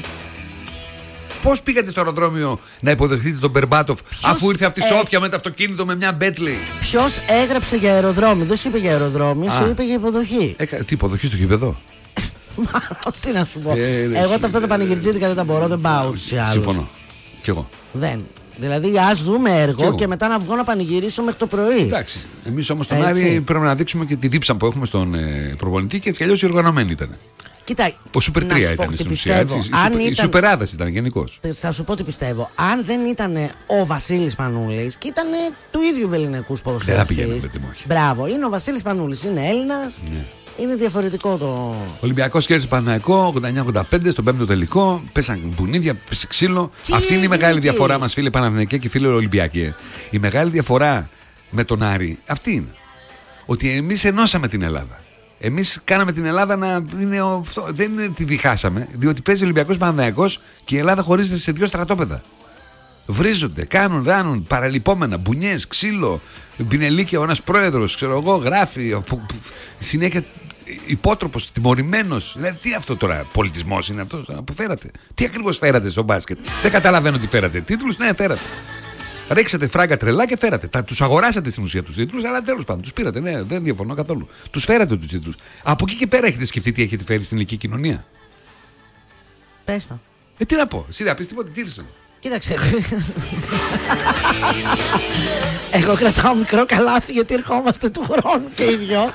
Πώς πήγατε στο αεροδρόμιο να υποδεχτείτε τον Μπερμπάτοφ, αφού ήρθε από τη ε... Σόφια με το αυτοκίνητο με μια Μπέτλεϊ? Ποιος έγραψε για αεροδρόμιο? Δεν σου είπε για αεροδρόμιο, σου είπε για υποδοχή. Ε, τι υποδοχή στο γήπεδο? Τι να σου πω. Ε, Εγώ τα αυτά τα πανηγυρτζίδικα δεν τα μπορώ, δεν πάω ούτως ή άλλως. Συμφωνώ. Κι εγώ. Δεν. Δηλαδή, ας δούμε έργο και, και μετά να βγω να πανηγυρίσω μέχρι το πρωί. Εντάξει. Εμείς όμως τον Άρη πρέπει να δείξουμε και τη δίψα που έχουμε στον ε, προπονητή και έτσι κι αλλιώς οι οργανωμένοι ήταν. Κοίτα, ο Σούπερ τρία ήταν στην ουσία. Έτσι. Αν η ήταν... Σουπεράδας ήταν γενικώς. Θα σου πω τι πιστεύω. Αν δεν ήταν ο Βασίλης Πανούλης και ήταν του ίδιου βεληνικούς ποδοσφαιριστές. Μπράβο, είναι ο Βασίλης Πανούλης, είναι Έλληνας. Ναι. Είναι διαφορετικό το. Ολυμπιακός κέρδισε Παναθηναϊκό ογδόντα εννιά ογδόντα πέντε στον πέμπτο τελικό. Πέσαν μπουνίδια, πέσε ξύλο. Τι Αυτή είναι η μεγάλη τι. διαφορά μας, φίλε Παναθηναϊκέ και φίλε Ολυμπιακέ. Η μεγάλη διαφορά με τον Άρη αυτή είναι. Ότι εμείς ενώσαμε την Ελλάδα. Εμείς κάναμε την Ελλάδα να είναι. Ο... Δεν είναι τη διχάσαμε, διότι παίζει Ολυμπιακός Παναθηναϊκός και η Ελλάδα χωρίζεται σε δύο στρατόπεδα. Βρίζονται, κάνουν, δάνουν, παραλυπόμενα, μπουνιές, ξύλο, πινελίκια, ο ένας πρόεδρος, ξέρω εγώ, γράφει, συνέχεια υπότροπος, τιμωρημένος. Δηλαδή, τι αυτό τώρα, πολιτισμός είναι αυτό που φέρατε? Τι ακριβώς φέρατε στο μπάσκετ? Δεν καταλαβαίνω τι φέρατε. Τίτλους, ναι, φέρατε. Ρίξατε φράγκα τρελά και φέρατε. Τα, τους αγοράσατε στην ουσία τους τίτλους, αλλά τέλος πάντων τους πήρατε. Ναι, δεν διαφωνώ καθόλου. Τους φέρατε τους τίτλους. Από εκεί και πέρα έχετε σκεφτεί τι έχετε φέρει στην ελληνική κοινωνία? Πες το. Ε, τι να πω, εσύ δεν πεις τίποτα, τι ήρθε. Κοίταξε. Εγώ κρατάω μικρό καλάθι γιατί ερχόμαστε του χρόνου και οι δυο.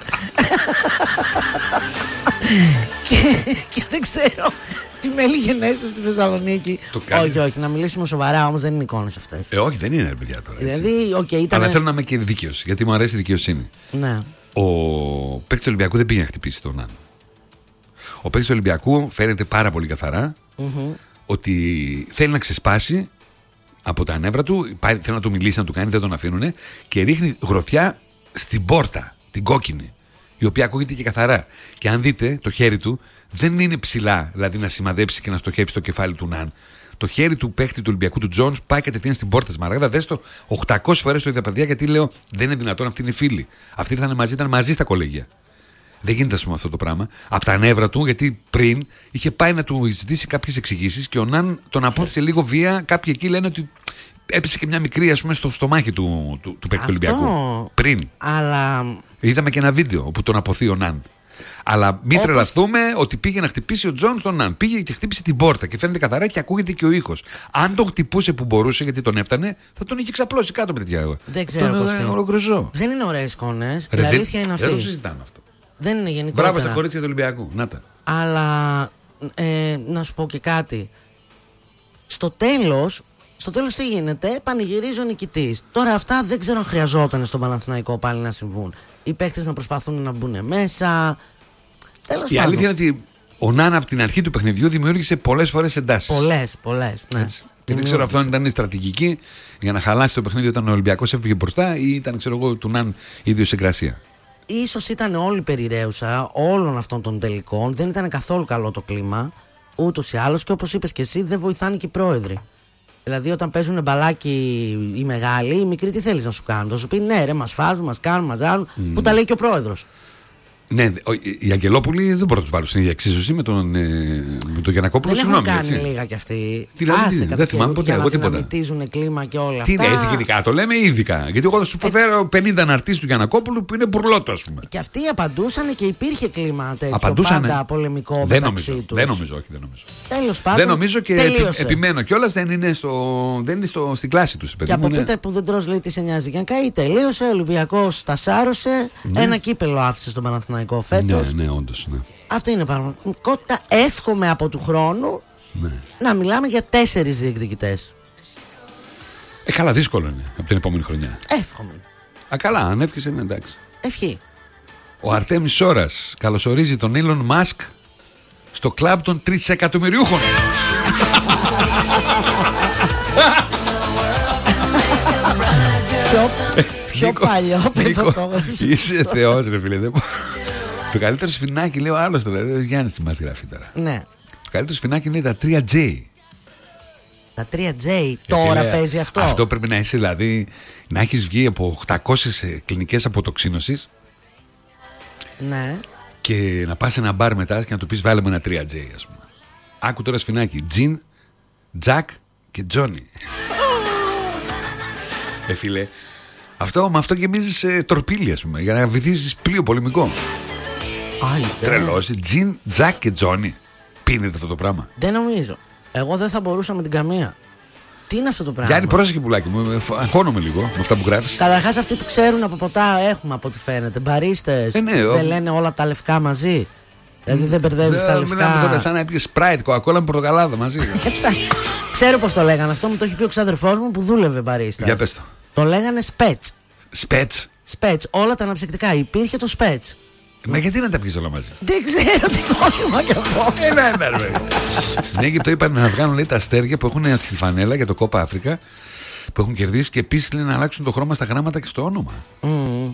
και, και δεν ξέρω τι μέλη γενέστε στη Θεσσαλονίκη. Όχι, όχι, να μιλήσουμε σοβαρά, όμως δεν είναι εικόνες αυτές. Ε, όχι, δεν είναι, ρε παιδιά τώρα. Δηλαδή, okay, ήταν... Αλλά θέλω να είμαι και δίκαιος, γιατί μου αρέσει η δικαιοσύνη. Ναι. Ο παίκτης του Ολυμπιακού δεν πήγε να χτυπήσει τον Άν. Ο παίκτης του Ολυμπιακού φαίνεται πάρα πολύ καθαρά. Mm-hmm. Ότι θέλει να ξεσπάσει από τα νεύρα του, πάει, θέλει να του μιλήσει, να του κάνει, δεν τον αφήνουνε και ρίχνει γροθιά στην πόρτα, την κόκκινη, η οποία ακούγεται και καθαρά. Και αν δείτε, το χέρι του δεν είναι ψηλά, δηλαδή να σημαδέψει και να στοχεύσει το κεφάλι του Ναν. Το χέρι του παίχτη του Ολυμπιακού του Τζόνς πάει κατευθείαν στην πόρτα Σμαράγδα. Δες το οκτακόσιες φορές το είδα, παιδιά, γιατί λέω δεν είναι δυνατόν, αυτοί είναι φίλοι. Αυτοί ήρθαν μαζί, ήταν μαζί στα κολέγια. Δεν γίνεται, ας πούμε, αυτό το πράγμα. Από τα νεύρα του, γιατί πριν είχε πάει να του ζητήσει κάποιες εξηγήσεις και ο Ναν τον απόθεσε λίγο βία. Κάποιοι εκεί λένε ότι έπεσε και μια μικρή, ας πούμε, στο στομάχι του, του, του παίκτη του Ολυμπιακού. Πριν. Αλλά. Είδαμε και ένα βίντεο όπου τον αποθεί ο Ναν. Αλλά μην Όπως... τρελαθούμε ότι πήγε να χτυπήσει ο Τζον στον Ναν. Πήγε και χτύπησε την πόρτα και φαίνεται καθαρά και ακούγεται και ο ήχος. Αν τον χτυπούσε που μπορούσε, γιατί τον έφτανε, θα τον είχε ξαπλώσει κάτω με τέτοια. Δεν ξέρω. Τον... Δεν είναι ωραίες εικόνες. Η αλήθεια είναι αυτή. Δεν το συζητάμε αυτό. Δεν είναι γενικότερα. Μπράβο στα κορίτσια του Ολυμπιακού. Να τα. Αλλά ε, να σου πω και κάτι. Στο τέλος, στο τέλος τι γίνεται? Πανηγυρίζει ο νικητής. Τώρα αυτά δεν ξέρω αν χρειαζόταν στον Παναθηναϊκό πάλι να συμβούν. Οι παίκτες να προσπαθούν να μπουν μέσα. Τέλος Η πάντων. Αλήθεια είναι ότι ο Νάνα από την αρχή του παιχνιδιού δημιούργησε πολλές φορές εντάσεις. Πολλές, πολλές. Ναι. Και δεν ξέρω αυτό αν ήταν η στρατηγική για να χαλάσει το παιχνίδι όταν ο Ολυμπιακός έφυγε μπροστά ή ήταν, ξέρω εγώ, του Ναν ιδιοσυγκρασία. Ίσως ήταν όλη περιραίουσα όλων αυτών των τελικών. Δεν ήταν καθόλου καλό το κλίμα. Ούτως ή άλλως, και όπως είπες και εσύ, δεν βοηθάνε και οι πρόεδροι. Δηλαδή, όταν παίζουν μπαλάκι οι μεγάλοι, οι μικροί τι θέλεις να σου κάνουν? Θα σου πει ναι, ρε, μας φάζουν, μας κάνουν, μας ζάνουν, mm. που τα λέει και ο πρόεδρος. Ναι, οι Αγγελόπουλοι δεν μπορούν να τους βάλουν στην ίδια εξίσωση με τον, ε, με τον Γιαννακόπουλο. Δεν έχουν κάνει έτσι. Λίγα κι αυτοί. Δηλαδή, Άσε, δεν θυμάμαι ποτέ. Εγώ τίποτα. Να μυτίζουν κλίμα και όλα τι αυτά. Τι είναι έτσι γενικά, το λέμε ειδικά. Γιατί εγώ θα σου προφέρω ε... πενήντα αναρτήσεις του Γιαννακόπουλου που είναι μπουρλότο, ας πούμε. Και αυτοί απαντούσαν και υπήρχε κλίμα τέτοιο απαντούσανε. Πάντα πολεμικό δεν μεταξύ νομίζω, τους. Δεν νομίζω, όχι, δεν νομίζω. Τέλος πάντων. Δεν νομίζω και επι, επιμένω κιόλας δεν είναι, στο, δεν είναι στο, στην κλάση τους. Και από πείτε που δεν τρως λέει τι σε νοιάζει. Για να καεί, τελείωσε. Ο Ολυμπιακός τα σάρωσε. Ένα κύπελο άφησε στον Παναθηναϊκό φέτος. Ναι, όντως, ναι. Αυτό είναι πραγματικότητα. Εύχομαι από του χρόνου ναι. να μιλάμε για τέσσερις διεκδικητές. Ε, καλά, δύσκολο είναι από την επόμενη χρονιά. Εύχομαι. Α, καλά, αν εύχεσαι είναι εντάξει. Ευχή. Ο Αρτέμις Σόρας καλωσορίζει τον Elon Musk στο κλαμπ των τρισεκατομμυριούχων. Πιο παλιό πεζοτόγραφος. Είσαι θεός ρε φίλε. Το καλύτερο σφινάκι, λέει ο άλλος τώρα. Ο Γιάννης τι μας γράφει τώρα. Ναι. Το καλύτερο σφινάκι είναι τα τρία τζέι. Τα τρία τζέι τώρα φίλε, παίζει αυτό. Αυτό πρέπει να είσαι, δηλαδή, να έχεις βγει από οκτακόσιες κλινικές αποτοξίνωσης. Ναι. Και να πας σε ένα μπαρ μετά και να του πεις βάλε μου ένα τρία τζέι, ας πούμε. Άκου τώρα σφινάκι. Τζιν, Τζακ και Τζόνι. Ε, φίλε, αυτό, με αυτό γεμίζεις ε, τορπίλι, ας πούμε, για να βυθίσεις πλοίο πολεμικό. Τρελός, Τζιν, Τζακ και Τζόνι. Πίνετε αυτό το πράγμα? Δεν νομίζω. Εγώ δεν θα μπορούσα με την καμία. Τι είναι αυτό το πράγμα? Γιάννη, πρόσεχε πουλάκι μου, αγχώνομαι λίγο με αυτά που γράφεις. Καταρχάς, αυτοί που ξέρουν από ποτά έχουμε από ό,τι φαίνεται. Μπαρίστες. Ε, ναι, δεν λένε όλα τα λευκά μαζί. Δηλαδή δεν μπερδεύεις τα λευκά. Μιλάμε τώρα σαν να έπιες Sprite, κοκακόλα με πορτοκαλάδα μαζί. Ξέρω πώς το λέγανε αυτό, μου το έχει πει ο ξαδερφός μου που δούλευε μπαρίστας. Για πες το. Το λέγανε σπέτς. Σπέτς. Σπέτς, όλα τα αναψυκτικά. Υπήρχε το σπέτς. Μα γιατί να τα πεις όλα μαζί? Δεν ξέρω τι κόλλημα κι αυτό. Ένα, ένα, ρε. Στην Αίγυπτο είπαν να βγάλουν, λέει, τα αστέρια που έχουν τη φανέλα για το Κόπα Αφρικα που έχουν κερδίσει και επίσης λένε να αλλάξουν το χρώμα στα γράμματα και στο όνομα. Mm.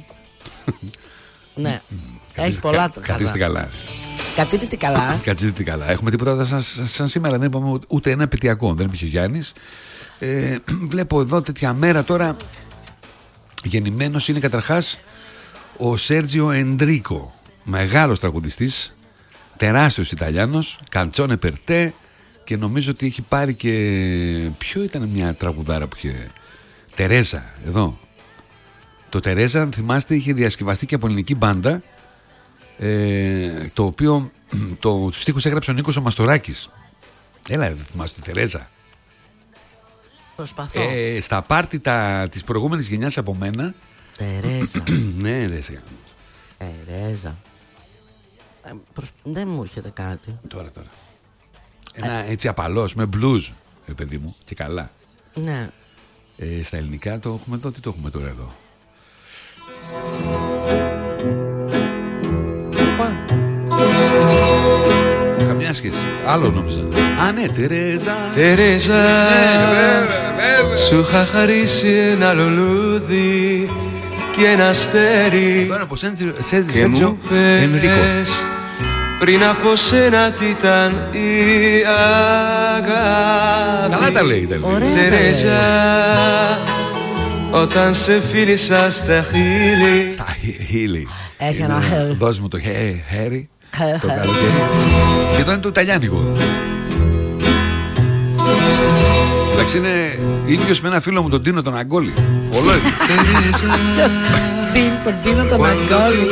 Ναι. Έχει πολλά χαζά. Καθίστε καλά. Κατείτε τι καλά. Κατείτε τι καλά. Έχουμε τίποτα σαν, σαν σήμερα. Δεν είπαμε ούτε ένα επαιτειακό. Δεν είπε ο Γιάννης. Ε, βλέπω εδώ τέτοια μέρα τώρα. Γεννημένος είναι καταρχάς ο Σέρτζιο Εντρίκο. Μεγάλος τραγουδιστής. Τεράστιος Ιταλιάνος. Καντσόνε περτέ. Και νομίζω ότι έχει πάρει και. Ποιο ήταν μια τραγουδάρα που είχε. Τερέζα. Εδώ. Το Τερέζα, αν θυμάστε, είχε διασκευαστεί και από ελληνική μπάντα. Ε, το οποίο το, τους στίχους έγραψε ο Νίκος ο Μαστοράκης. Έλα, δεν θυμάσαι τη Τερέζα? Προσπαθώ. Ε, στα πάρτι τα, της προηγούμενης γενιάς από μένα. Τερέζα. Ναι, Τερέζα. Τερέζα. Ε, προσ... Δεν μου έρχεται κάτι. Τώρα, τώρα. Ένα έτσι απαλός, με blues, ρε παιδί μου, και καλά. Ναι. Ε, στα ελληνικά το έχουμε εδώ, τι το έχουμε τώρα εδώ? Καμιά σχέση. Άλλο νόμιζα. Α, ναι, Τερέζα. Τερέζα, ναι, σου είχα χαρίσει ένα λουλούδι και ένα αστέρι. Τώρα από Σέντζιο Ενρίκο. Πριν από σένα τι ήταν η αγάπη. Καλά τα λέει, τα λέει. Τερέζα, όταν σε φίλησα στα χείλη. Στα χείλη. Έχει ένα χέρι. Δώσ' μου το χέρι. Το καλοκαίρι. Και εδώ είναι το Ιταλιάνικο. Εντάξει, είναι ίδιος με ένα φίλο μου, τον Τίνο τον Αγκόλη. Όλο Τον Τίνο τον Αγκόλη.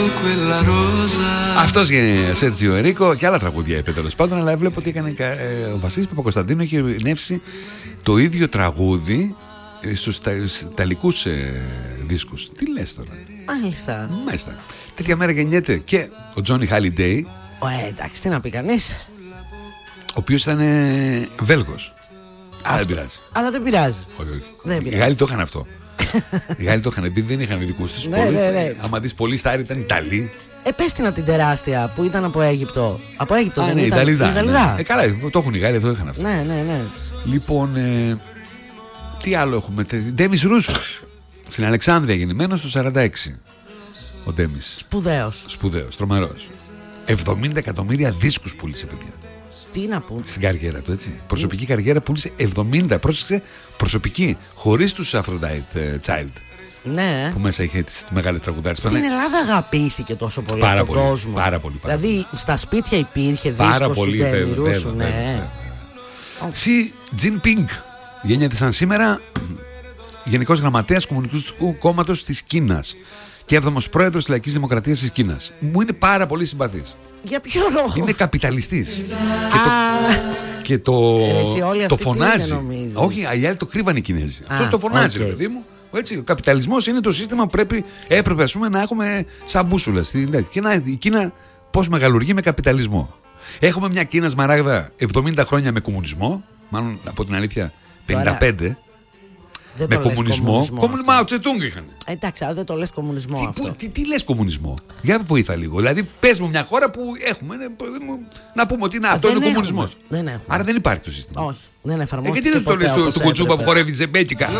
Αυτός είναι Σέρτζιο Ενρίκο και άλλα τραγούδια είπε τέλος πάντων. Αλλά βλέπω ότι έκανε ο Βασίλης Παπακοσταντίνου έχει νεύσει το ίδιο τραγούδι στους ιταλικούς δίσκους. Τι λες τώρα? Μάλιστα. Μάλιστα. Τέτοια μέρα γεννιέται και ο Τζόνι Χάλιντεϊ. Ε, εντάξει, τι να πει κανείς. Ο οποίος ήταν Βέλγος. Αλλά δεν πειράζει. Αλλά δεν πειράζει. Όχι, όχι. Δεν Οι πειράζει. Γάλλοι το είχαν αυτό. Οι Γάλλοι το είχαν, επειδή δεν είχαν δικούς τους Ναι, πόλους. ναι, ναι. Άμα δεις πολύ στάρι ήταν Ιταλοί. Ε, πες την από την τεράστια που ήταν από Αίγυπτο. Από Αίγυπτο Α, δεν ναι, ήταν? Ιταλίδα. Ιταλίδα. Ναι. Ε, καλά, το έχουν οι Γάλλοι, αυτό είχαν αυτό. Ναι, ναι, ναι. Λοιπόν, ε, τι άλλο έχουμε? Ντέμις Ρούσος. Στην Αλεξάνδρεια γεννημένος το σαράντα έξι. Ο Ντέμις. Σπουδαίος. Σπουδαίος, τρομερός. εβδομήντα εκατομμύρια δίσκους πούλησε, παιδιά. Τι να πούν. Στην καριέρα του, έτσι. Προσωπική καριέρα πούλησε εβδομήντα. Πρόσεξε, προσωπική. Χωρίς τους Aphrodite Child. Ναι. Που μέσα είχε τις μεγάλες τραγουδάρες. Στην Ελλάδα αγαπήθηκε τόσο πολύ Πάρα από τον πολύ, κόσμο. πάρα πολύ, πάρα Δηλαδή στα σπίτια υπήρχε Πάρα δίσκος του πολύ, Ντέμι βέβαια, Ρούσου. βέβαια, Ναι. Σι Τζιν Πινγκ. Γεννιέται σαν σήμερα Γενικός Γραμματέας Κομμουνιστικού Κόμματος της Κίνας και έβδομος πρόεδρος της Λαϊκής Δημοκρατίας της Κίνας. Μου είναι πάρα πολύ συμπαθής. Για ποιο λόγο? Είναι καπιταλιστής. Και το, και το, εσύ, όλοι το αυτοί τι φωνάζει. είναι, νομίζεις? Όχι, οι άλλοι το κρύβανε οι Κινέζοι. Α, Αυτό το φωνάζει, okay. ρε παιδί μου. Έτσι, ο καπιταλισμός είναι το σύστημα που πρέπει, έπρεπε ας πούμε, να έχουμε σαν μπούσουλα. Και να, η Κίνα πώς μεγαλουργεί με καπιταλισμό. Έχουμε μια Κίνα σμαράγδα εβδομήντα χρόνια με κομμουνισμό, μάλλον από την αλήθεια πενήντα πέντε. Δεν με το λες κομμουνισμό. κομμουνισμό Κομμουνισμό, αυτό. Τσετούγκ είχαν. Ε, εντάξει, αλλά δεν το λες κομμουνισμό Τι, αυτό. που, τι, τι λες κομμουνισμό? Για βοήθα λίγο. Δηλαδή, πες μου μια χώρα που έχουμε. Ναι, να πούμε ότι να, αυτό είναι ο κομμουνισμός. Δεν έχουμε. Άρα δεν υπάρχει το σύστημα. Όχι, δεν Ε, εφαρμόστηκε. γιατί δεν το ποτέ λες όπως του Κουτσούπα που έπρεπε. χορεύει τζεμπέκικα?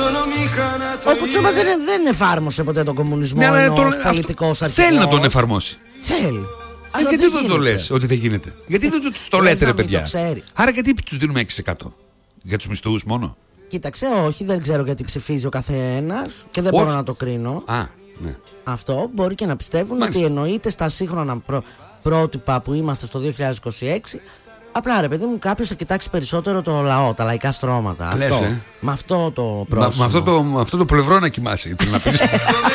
Ο Κουτσούπας δεν, δεν εφάρμοσε ποτέ τον κομμουνισμό Ναι, αλλά ενός τον- πολιτικός αυτό- αρχηγός. Θέλει να τον εφαρμόσει. Θέλει. Ε, Αλλά γιατί δεν δεν το γίνεται. λες ότι δεν γίνεται? Γιατί δεν τους το Λες λέτε, να ρε μην παιδιά? το ξέρει. Άρα γιατί τους δίνουμε έξι τοις εκατό? Για τους μισθούς μόνο? Κοίταξε, όχι, δεν ξέρω γιατί ψηφίζει ο καθένας και δεν Όχι. μπορώ να το κρίνω. Α, ναι. Αυτό μπορεί και να πιστεύουν Μάλιστα. ότι εννοείται στα σύγχρονα πρό- πρότυπα που είμαστε στο δύο χιλιάδες είκοσι έξι Απλά ρε παιδί μου, κάποιος θα κοιτάξει περισσότερο το λαό, τα λαϊκά στρώματα. Λες, αυτό. ε? Με αυτό το Μα, πρόσωπο. με αυτό το, με αυτό το πλευρό να κοιμάσαι. Ήθελα να πεις.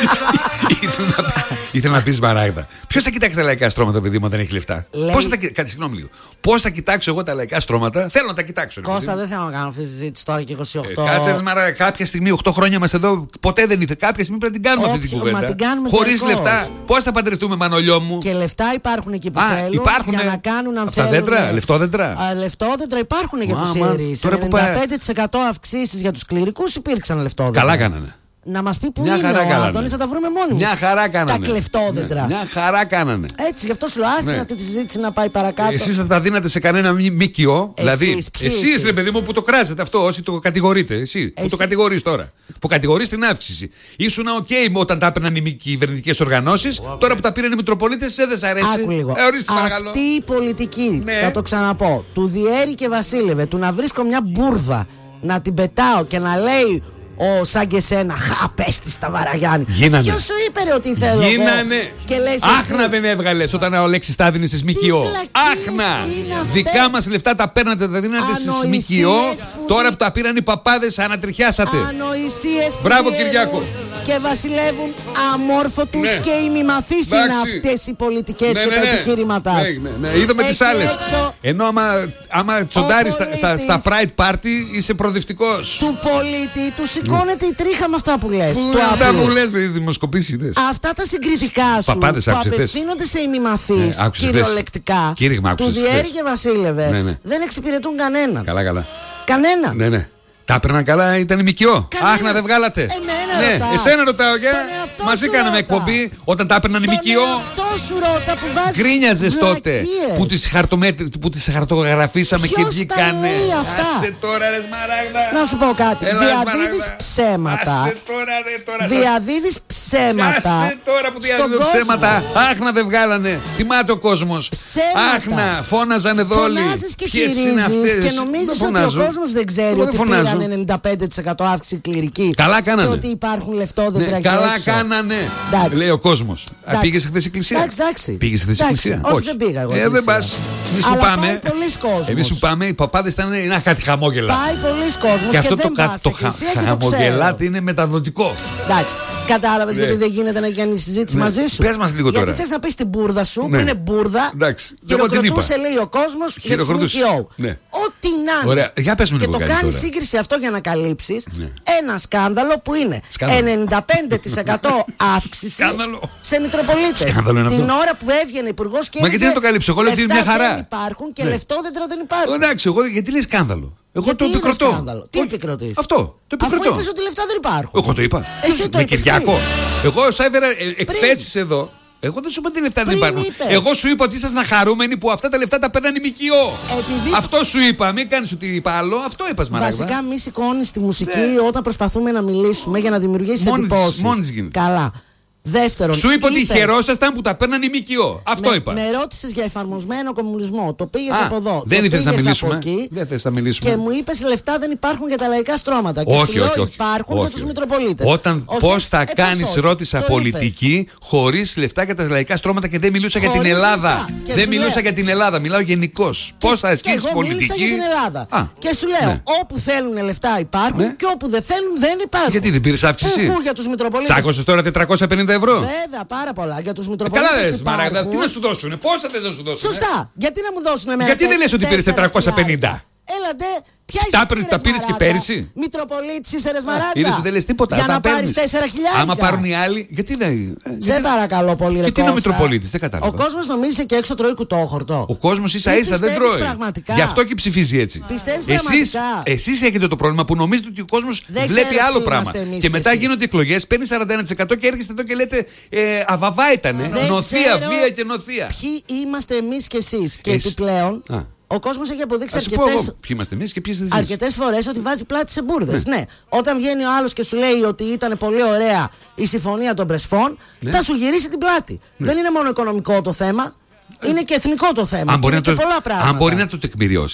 Ήθελα να- Ήθελα να πεις Μαράγδα. Ποιος θα κοιτάξει τα λαϊκά στρώματα, παιδί μου, όταν έχει λεφτά? Λέει- Πώς θα, κοι- κάτι, συγγνώμη λίγο. Πώς θα κοιτάξω εγώ τα λαϊκά στρώματα? Θέλω να τα κοιτάξω. ρε παιδί Κώστα, μου. δεν θέλω να κάνω αυτή τη συζήτηση τώρα και είκοσι οκτώ. Ε, Κάτσε, ρε Μαράγδα, κάποια στιγμή, οκτώ χρόνια είμαστε εδώ, ποτέ δεν ήθελε. Κάποια στιγμή πρέπει να την κάνουμε αυτή την Όποιο- μα κουβέντα. την κάνουμε Χωρίς διαρκώς. λεφτά, πώς θα παντρευτούμε, Μανολιό μου? Και λεφτά υπάρχουν εκεί που Α, θέλουν υπάρχουνε για να κάνουν αν αυτά θέλουν. δέντρα, λεφτόδέντρα. Α, λεφτόδέντρα υπάρχουν για Μα, τους μα, ιερείς. τώρα που ενενήντα πέντε τοις εκατό αυξήσεις για τους κληρικούς υπήρξαν λεφτόδέντρα. Καλά κάνανε. Να μας πει που Μια είναι χαρά ο κάνανε. Άδωνης, θα τα βρούμε μόνοι μας. Μια χαρά κάνανε. Τα κλεφτόδεντρα. Ναι, μια χαρά κάνανε. Έτσι, γι' αυτό σου λέω, άστην Ναι. αυτή τη συζήτηση να πάει παρακάτω. Εσείς θα τα δίνατε σε κανένα μη- ΜΚΟ. Δηλαδή, ποιοι εσείς εσείς? ρε παιδί μου που το κράζετε αυτό, όσοι το κατηγορείτε. Εσύ που Εσύ. το κατηγορείς τώρα. Που κατηγορείς την αύξηση. Ήσουν οκ όταν τα έπαιρναν οι μη κυβερνητικές οργανώσεις. Τώρα που τα πήραν οι Μητροπολίτες, εσέ δεν σ' αρέσει? Άκου λίγο. Ε, ορίστε, παρακαλώ. Αυτή η πολιτική, Ναι. θα το ξαναπώ, του Διέρη και Βασίλευε, του να βρίσκω μια μπουρδα, να την πετάω και να λέει ο σαν και σένα, χα, πες της στα Βαραγιάννη. Γίνανε. Ποιος σου είπε ρε ότι θέλω Γίνανε. εγώ και λες Άχνα εσύ. δεν έβγαλες όταν ο Λέξης τα δίνει στις ΜΚΟ. Άχνα. είναι αυτές? Δικά μας λεφτά τα παίρνατε, τα δίνατε στις Ανοησίες ΜΚΟ. που Τώρα δι- που τα πήραν οι παπάδες, ανατριχιάσατε. Ανοησίες που Μπράβο, διαιρούν Κυριάκο. και βασιλεύουν αμόρφωτους Ναι. και ημιμαθείς είναι Εντάξει. αυτές οι πολιτικές Ναι, και ναι, τα ναι. επιχείρηματά Ναι, σου. ναι, ναι. Είδαμε τις Εκεί άλλες. έξω Ενώ άμα, άμα τσοντάρεις στα, στα, στα Pride Party είσαι προοδευτικός. του πολίτη του σηκώνεται η τρίχα με αυτά που λες. Πού του αυτά απλού. που λες, παιδί, δημοσκοπήσεις είδες? Αυτά τα συγκριτικά σου Παπάδες που άκουσες χθες? απευθύνονται σε ημιμαθείς Ναι, άκουσες κυριολεκτικά Κήρυγμα του άκουσες Διέρη χθες? και Βασίλευε Ναι, ναι. δεν εξυπηρετούν κανέναν. Καλά, καλά. Κανέναν. Ναι, ναι. Τα έπαιρναν καλά, ήταν η ΜΚΟ. Άχ, να δεν βγάλατε. Εμένα Ναι, ρωτάς. εσένα ρωτάω, για. Τον εαυτό Μαζί σου κάναμε ρώτα. εκπομπή όταν τα έπαιρναν οι Τον ΜΚΟ. εαυτό σου ρώτα που βάζεις Γκρίνιαζες τότε βλακίες. που τις, χαρτομέτρη, που τις χαρτογραφήσαμε και Ποιος τα βγήκανε. λέει αυτά? Άσε τώρα ρε Σμαράγδα. Να σου πω κάτι. Έλα, Διαδίδεις Σμαράγδα. ψέματα. Άσε τώρα ρε τώρα. Διαδίδεις ψέματα. Άσε τώρα που στον διαδίδω κόσμο. ψέματα. Άχ να δεν βγάλανε. Θυμάται ο κόσμος. Ψέματα. Άχ να φώναζαν εδώ όλοι. Φωνάζεις και Ποιες είναι τσιρίζεις αυτές? και νομίζεις Δεν ότι ο φωνάζω. κόσμος δεν ξέρει Εγώ ότι δεν φωνάζω. πήραν ενενήντα πέντε τοις εκατό αύξηση κληρική. Καλά κάνανε. Και ότι υπάρχουν λεφτόδεντρα Ναι, εκεί καλά έξω. κάνανε. Εντάξει. Λέει ο κόσμος. Εντάξει. Πήγε χθε εκκλησία. Εντάξει, εντάξει. Πήγε χθε Εντάξει. εκκλησία. Όχι, δεν πήγα εγώ Ε, δεν εκκλησία. πα. Εμεί που Αλλά πάμε. πάει πολλοί κόσμος. Εμεί που πάμε, οι παπάδε ήταν ένα κάτι χαμόγελα. Πάει πολλοί κόσμος Και και, αυτό το, δεν κα- πας το σε χα- εκκλησία και το ξέρω. χαμογελάτι είναι μεταδοτικό. Εντάξει. Κατάλαβες Ναι. γιατί δεν γίνεται να γίνει συζήτηση Ναι. μαζί σου. Πες μας λίγο τώρα. Γιατί θες να πεις την μπουρδα σου, Ναι. που είναι μπουρδα. Εντάξει. Εγώ την είπα. Χειροκροτούσε, λέει ο κόσμος, για τις Χειροκροτούσε. ΜΚΟ. Ναι. Ό,τι να είναι. Ωραία. Για πες μου Και λίγο το κάτι κάνει τώρα. σύγκριση αυτό για να καλύψεις Ναι. ένα σκάνδαλο που είναι Σκάνδαλο. ενενήντα πέντε τοις εκατό αύξηση Σκάνδαλο. σε μητροπολίτες. Σκάνδαλο είναι Την αυτό. ώρα που έβγαινε υπουργό και Μα γιατί να το καλύψω, εγώ λέω ότι είναι μια χαρά. δεν υπάρχουν και Ναι. λεφτόδεντρα δεν υπάρχουν. Εντάξει, εγώ γιατί λέει σκάνδαλο. Εγώ Γιατί το είναι επικροτώ. σκάνδαλο. Τι επικροτείς? Αυτό. Το Αφού επικροτώ. είπες ότι λεφτά δεν υπάρχουν. Εγώ το είπα. Εσύ το Με είπες Κυριακό. πριν. Εγώ σου έφερα εκθέσεις εδώ. Εγώ δεν σου είπα ότι λεφτά δεν Πριν υπάρχουν. είπες. Εγώ σου είπα ότι ήσασταν χαρούμενοι που αυτά τα λεφτά τα παίρναν οι ΜΚΟ. Επειδή- Αυτό σου είπα. Μην κάνει ότι είπα άλλο. Αυτό είπα, Μαράγδα. Βασικά, μη σηκώνει τη μουσική όταν προσπαθούμε να μιλήσουμε για να δημιουργήσει Μόνη της- εντυπώσεις. μόνη της γίνεται. Καλά. Δεύτερον, Σου είπα ότι είπες- χαιρόσασταν που τα παίρναν οι ΜΚΟ. Αυτό με, είπα. Με ρώτησε για εφαρμοσμένο κομμουνισμό. Το πήγε Α, από εδώ. δεν το ήθελες να πήγες μιλήσουμε. από εκεί, Δεν θες να μιλήσουμε. και μου είπε λεφτά δεν υπάρχουν για τα λαϊκά στρώματα. Και Όχι, σου λέω όχι, όχι. υπάρχουν Όχι, για του όχι. Μητροπολίτες. Όταν Όχι, πώς θα έπες κάνεις, όχι. ρώτησα Το πολιτική, χωρίς λεφτά για τα λαϊκά στρώματα και δεν μιλούσα για την Χωρίς Ελλάδα. λεφτά. Και Δεν σου μιλούσα λέω- για την Ελλάδα, μιλάω γενικώ. Πώς θα Και ασκήσεις εγώ πολιτική. μίλησα για την Ελλάδα. Α, και σου λέω, ναι. όπου θέλουν λεφτά υπάρχουν Ναι. και όπου δεν θέλουν δεν υπάρχουν. Γιατί δεν πήρες αύξηση? Πού, για τους Μητροπολίτες. Τσάκωσες τώρα τετρακόσια πενήντα ευρώ. Βέβαια, πάρα πολλά. Για τους Ε, Μητροπολίτες καλά λες, υπάρχουν. Μαράγδα, τι να σου δώσουνε, πόσα θες να σου δώσουνε. Σωστά. Γιατί να μου δώσουν εμένα. Γιατί δεν λες ότι πήρες τέσσερα τετρακόσια πενήντα. χιλιάρικα. Έλα ντε, ποια είσαι Τα εσύ, έπαιρνες- ρε τα πήρες και Σμαράγδα? πέρυσι? Μητροπολίτης είσαι, ρε Σμαράγδα. Είδες ότι δεν λες τίποτα. Για τα να πάρεις παίρνεις. τέσσερα χιλιάρικα. Άμα πάρουν οι άλλοι, γιατί δεν. Σε παρακαλώ πολύ, ρε Και τι είναι ο Κώστα. Μητροπολίτης, δεν κατάλαβα. Ο κόσμος νομίζει και έξω τρώει κουτόχορτο. Ο κόσμος ίσα Τι ίσα δεν πιστεύεις τρώει. πραγματικά? Γι' αυτό και ψηφίζει έτσι. Πιστεύεις Εσείς, πραγματικά? εσείς έχετε το πρόβλημα που νομίζετε ότι ο κόσμος Δεν βλέπει ξέρω άλλο ποιοι πράγμα. είμαστε εμείς Και κι μετά εσείς. γίνονται εκλογές, παίρνει σαράντα ένα τοις εκατό και έρχεστε εδώ και λέτε ε, αβαβά ήτανε. Δεν Νοθεία, ξέρω βία και νοθεία. Ποιοι είμαστε εμείς και εσείς. Και Εσύ- επιπλέον, Α. ο κόσμος έχει αποδείξει Θα σου πω εγώ αρκετές ποιοι είμαστε εμείς και ποιοι είστε εσείς. αρκετές φορές ότι βάζει πλάτη σε μπουρδες. Ναι. Όταν βγαίνει ο άλλος και σου λέει ότι ήταν πολύ ωραία η συμφωνία των Πρεσφών, Ναι. θα σου γυρίσει την πλάτη. Δεν είναι μόνο οικονομικό το θέμα, είναι και εθνικό το θέμα. Αν Και μπορεί, είναι να και το, πολλά πράγματα. αν μπορεί να το τεκμηριώσει.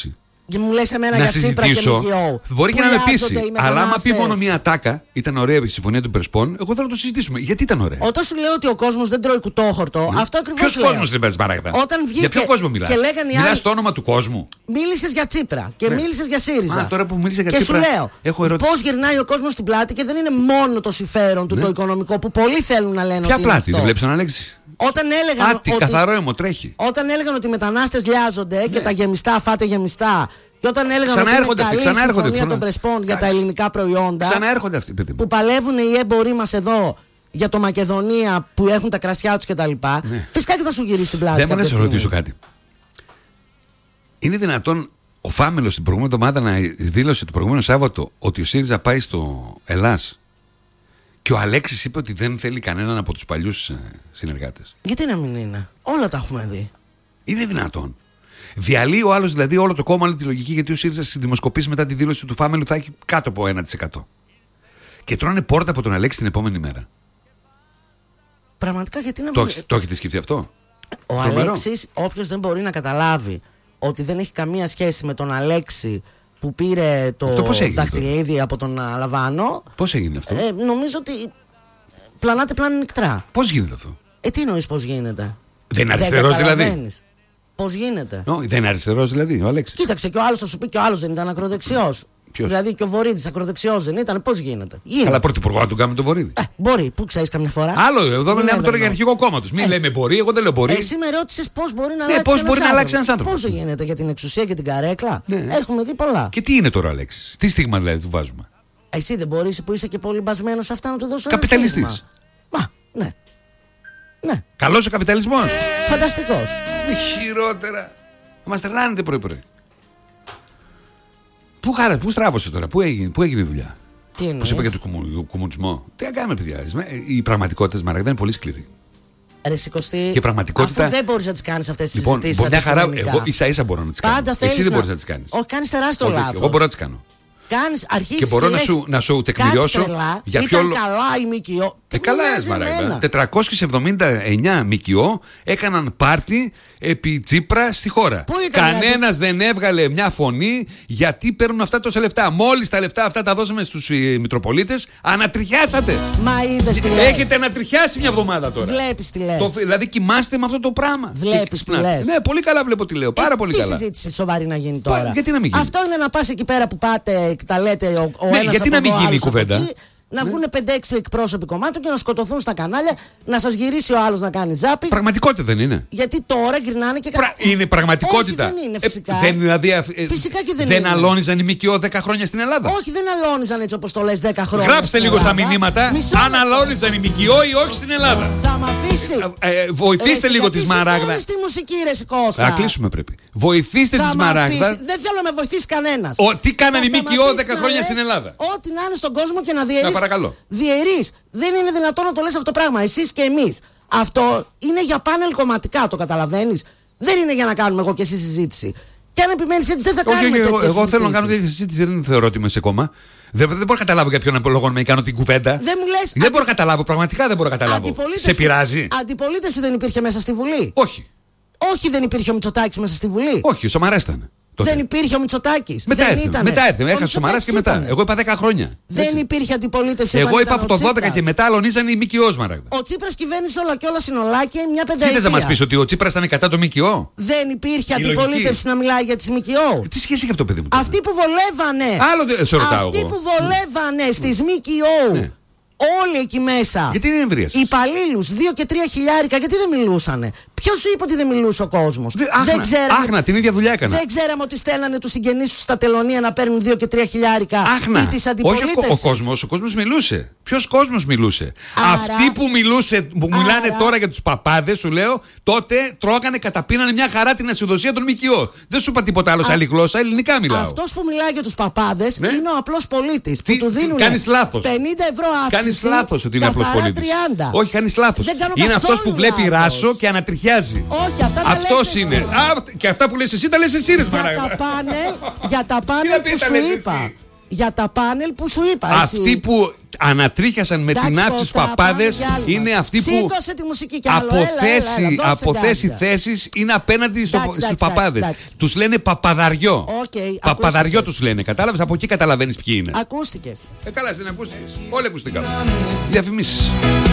Και μου λες εμένα να για Τσίπρα και ΜΚΟ. Μπορεί και να με πείσει. Αλλά άμα πει μόνο μία τάκα, ήταν ωραία η συμφωνία των Πρεσπών, εγώ θέλω να το συζητήσουμε. Γιατί ήταν ωραία. Όταν σου λέω ότι ο κόσμος δεν τρώει κουτόχορτο, ναι. αυτό ακριβώς λέω. Ποιος κόσμος δεν παίζει παράγραφα. Όταν βγήκε. Για ποιο κόσμο μιλάς. Μιλάς στο όνομα του κόσμου. Μίλησες για Τσίπρα και ναι. μίλησες για ΣΥΡΙΖΑ. Α, τώρα που μίλησα για και Τσίπρα. Σου λέω πώς γυρνάει ο κόσμος στην πλάτη και δεν είναι μόνο το συμφέρον του ναι. το οικονομικό που πολλοί θέλουν να λένε. Ποια πλάτη, δεν βλέπεις τον Αλέξη. Όταν έλεγαν, Άτι, ότι, καθαρό αίμο, τρέχει. Όταν έλεγαν ότι οι μετανάστες λιάζονται ναι. και τα γεμιστά φάτε γεμιστά. Και όταν έλεγαν ότι είναι καλή η συμφωνία των Πρεσπών για τα ελληνικά προϊόντα. Ξαναέρχονται αυτοί, παιδί μου. Που παλεύουν οι έμποροι μας εδώ για το Μακεδονία που έχουν τα κρασιά τους κτλ. Ναι. Φυσικά και θα σου γυρίσει την πλάτη. Δεν μου να σε ρωτήσω κάτι. Είναι δυνατόν ο Φάμελος την προηγούμενη εβδομάδα να δήλωσε το προηγούμενο Σάββατο ότι ο ΣΥΡΙΖΑ πάει στο Ελλάς και ο Αλέξης είπε ότι δεν θέλει κανέναν από τους παλιούς συνεργάτες? Γιατί να μην είναι? Όλα τα έχουμε δει. Είναι δυνατόν? Διαλύει ο άλλος δηλαδή όλο το κόμμα, όλη τη λογική, γιατί ο ΣΥΡΙΖΑ στη δημοσκοπήση μετά τη δήλωση του Φάμελου θα έχει κάτω από ένα τοις εκατό. Και τρώνε πόρτα από τον Αλέξη την επόμενη μέρα. Πραγματικά γιατί να το, μην... Το έχετε σκεφτεί αυτό? Ο το Αλέξης, όποιος δεν μπορεί να καταλάβει ότι δεν έχει καμία σχέση με τον Αλέξη που πήρε το δαχτυλίδι από τον Λαβάνο. Πώς έγινε αυτό? Ε, νομίζω ότι πλανάτε πλάνη νυχτρά. Πώς γίνεται αυτό? Ε, τι εννοείς πώς γίνεται? Δεν είναι αριστερός δηλαδή? Πώς γίνεται? No, δεν είναι αριστερός δηλαδή ο Αλέξης? Κοίταξε, και ο άλλος θα σου πει και ο άλλος δεν ήταν ακροδεξιός. Ποιος? Δηλαδή και ο Βορύδης ακροδεξιός δεν ήταν. Πώς γίνεται? Γίνεται. Αλλά πρωθυπουργό να του κάνουμε τον Βορύδη. Ε, μπορεί, πού ξέρεις καμιά φορά. Άλλο, εδώ μιλάμε τώρα για αρχηγό κόμμα τους. Μην ε. λέμε μπορεί, εγώ δεν λέω μπορεί. Εσύ με ρώτησες πώς μπορεί να ναι, αλλάξει πώς ένας μπορεί να αλλάξει ένας άνθρωπος. Πώς γίνεται για την εξουσία και την καρέκλα. Ναι. Έχουμε δει πολλά. Και τι είναι τώρα ο Αλέξης? Τι στίγμα δηλαδή του βάζουμε? Εσύ δεν μπορείς που είσαι και πολύ μπασμένος σε αυτά να του δώσω ένα καπιταλιστής. Μα, ναι. Ναι. Καλός ο καπιταλισμός. Φανταστικός. Μη χειρότερα. Μας τρελάνετε πρωί-πρωί. Πού χάρα, πού στράβωσε τώρα, πού έγινε, πού έγινε η δουλειά? Πώς είπα για τον κομμου, κομμουνισμό. Τι να κάνουμε, παιδιά? Η πραγματικότητα Μαραγδά είναι πολύ σκληρή. Ρε σηκωστή, και πραγματικότητα. Αφού δεν μπορείς να τις κάνεις αυτές τις λοιπόν, συζητήσεις. Μια χαρά, εγώ ίσα ίσα μπορώ να τις κάνω. Πάντα θέλεις. Εσύ δεν να... μπορείς να τις κάνεις. Όχι, κάνεις τεράστιο λάθος. Εγώ μπορώ να τις κάνω. Κάνεις, αρχίσεις και μπορώ και να, σου, να σου τεκμηριώσω τρελά, για ήταν ποιο καλά η ΜΚΟ. Ε, καλά, Μαράγδα. τετρακόσιες εβδομήντα εννιά ΜΚΟ έκαναν πάρτι επί Τσίπρα στη χώρα. Κανένας δεν έβγαλε μια φωνή γιατί παίρνουν αυτά τόσα λεφτά. Μόλις τα λεφτά αυτά τα δώσαμε στους ε, Μητροπολίτες, ανατριχιάσατε. Μα είδες τι λες. Έχετε ανατριχιάσει μια εβδομάδα τώρα. Βλέπεις τι λες. Το, δηλαδή κοιμάστε με αυτό το πράγμα. Βλέπεις τι λες. Ναι, πολύ καλά βλέπω τι λέω. Πάρα ε, πολύ τι καλά. Τι συζήτηση σοβαρή να γίνει τώρα? Πα, γιατί να μην γίνει? Αυτό είναι να πας εκεί πέρα που πάτε και τα λέτε ο, ο ναι, ένας γιατί από να μην εδώ, γίνει η κουβέντα? Να βγουν πέντε έξι εκπρόσωποι κομμάτων και να σκοτωθούν στα κανάλια, να σας γυρίσει ο άλλος να κάνει ζάπι. Πραγματικότητα δεν είναι? Γιατί τώρα γυρνάνε και Πρα... Είναι πραγματικότητα. Όχι, δεν είναι φυσικά. Ε, δεν, δηλαδή, ε, φυσικά και δεν, δεν είναι. αλώνιζαν οι ΜΚΟ δέκα χρόνια στην Ελλάδα? Όχι, δεν αλώνιζαν έτσι όπως το λες δέκα χρόνια. Γράψτε λίγο Ελλάδα. στα μηνύματα Μισό... αν αλώνιζαν οι ΜΚΟ ή όχι στην Ελλάδα. Θα μ' αφήσει. Ε, ε, βοηθήστε ρε, λίγο τη Μαράγδα. Τι μουσική, ρε Σικώσα. Θα κλείσουμε πρέπει. Βοηθήστε τη Μαράγδα. Δεν θέλω να με βοηθήσει κανένας. Τι κάνανε οι ΜΚΟ δέκα χρόνια στην Ελλάδα? Ό,τι να είναι στον κόσμο και να διαιρείς. παρακαλώ. Δεν είναι δυνατόν να το λες αυτό το πράγμα, εσείς και εμείς. Αυτό είναι για πάνελ κομματικά, το καταλαβαίνεις? Δεν είναι για να κάνουμε εγώ και εσύ συζήτηση. Και αν επιμένεις έτσι, δεν θα κάνουμε τέτοιες συζητήσεις. Εγώ θέλω να κάνω τέτοια συζήτηση, δεν θεωρώ ότι είμαι σε κόμμα. Δεν, δεν μπορώ να καταλάβω για ποιον λόγο να με κάνω την κουβέντα. Δεν μου λες. Δεν αντι... μπορώ να καταλάβω, πραγματικά δεν μπορώ να καταλάβω. Σε πειράζει? Αντιπολίτευση δεν υπήρχε μέσα στη Βουλή? Όχι. Όχι, δεν υπήρχε ο Μητσοτάκης μέσα στη Βουλή? Όχι, ο Σαμαράς ήταν. Τότε. Δεν υπήρχε ο Μητσοτάκης. Μετά δεν έρθε. Ήτανε. Μετά έρθε. Έχασε ο Σαμαράς και μετά. Ήτανε. Εγώ είπα δέκα χρόνια. Δεν έτσι. Υπήρχε αντιπολίτευση. Εγώ είπα από το δώδεκα και μετά αλωνίζαν οι ΜΚΟ, Μαράγδα. Ο Τσίπρας κυβέρνησε όλα και όλα συνολάκια μια πενταετία. Τι θες να μας πεις, ότι ο Τσίπρας ήταν κατά το ΜΚΟ? Δεν υπήρχε αντιπολίτευση να μιλάει για τις ΜΚΟ. Τι σχέση έχει αυτό, παιδί μου? Αυτοί που βολεύανε. Άλλο σε ρωτάω. Αυτοί που βολεύανε στις ΜΚΟ. Όλοι εκεί μέσα. Γιατί είναι εμβρίας? Οι υπαλλήλους, δύο και τρία χιλιάρικα, γιατί δεν μιλούσανε? Ποιος σου είπε ότι δεν μιλούσε ο κόσμος? Δεν ξέραμε. Άχνα, την ίδια δουλειά έκανα. Δεν ξέραμε ότι στέλνανε τους συγγενείς τους στα τελωνία να παίρνουν δύο και τρία χιλιάρικα. Άχνα. Ή της αντιπολίτευσης. Όχι ο, ο κόσμος, ο κόσμος μιλούσε. Ποιος κόσμος μιλούσε? Άρα, αυτοί που, μιλούσε, που άρα, μιλάνε τώρα για τους παπάδες, σου λέω, τότε τρώγανε, καταπίνανε μια χαρά την ασυδοσία των ΜΚΟ. Δεν σου είπα τίποτα άλλο σε άλλη γλώσσα, ελληνικά μιλάω. Αυτός που μιλάει για τους παπάδες ναι? είναι ο απλός πολίτης. Τι, που του δίνουν πενήντα ευρώ αύξηση. Κάνεις λάθος ότι είναι απλός πολίτης. Όχι, κάνεις λάθος. Είναι αυτός που βλέπει λάθος. Ράσο και ανατριχιάζει. Όχι, αυτά τα αυτός είναι. Α, και αυτά που λες εσύ τα λες εσύ, ρε για τα πάνελ, για τα πάνελ που σου είπα. Για τα πάνελ που σου είπα. Αυτοί εσύ. Που ανατρίχιασαν με εντάξει, την άφηση στους παπάδες είναι αυτοί που σήκωσε τη μουσική κι άλλο. από θέση, έλα, έλα, από θέση θέσεις είναι απέναντι στο, εντάξει, στους εντάξει, παπάδες. Εντάξει. Τους λένε παπαδαριό. Okay, παπαδαριό τους λένε. Κατάλαβες, από εκεί καταλαβαίνεις ποιοι είναι. Ακούστηκες. Ε, καλά, δεν ακούστηκες. Όλοι ακούστηκαν. Διαφημίσεις.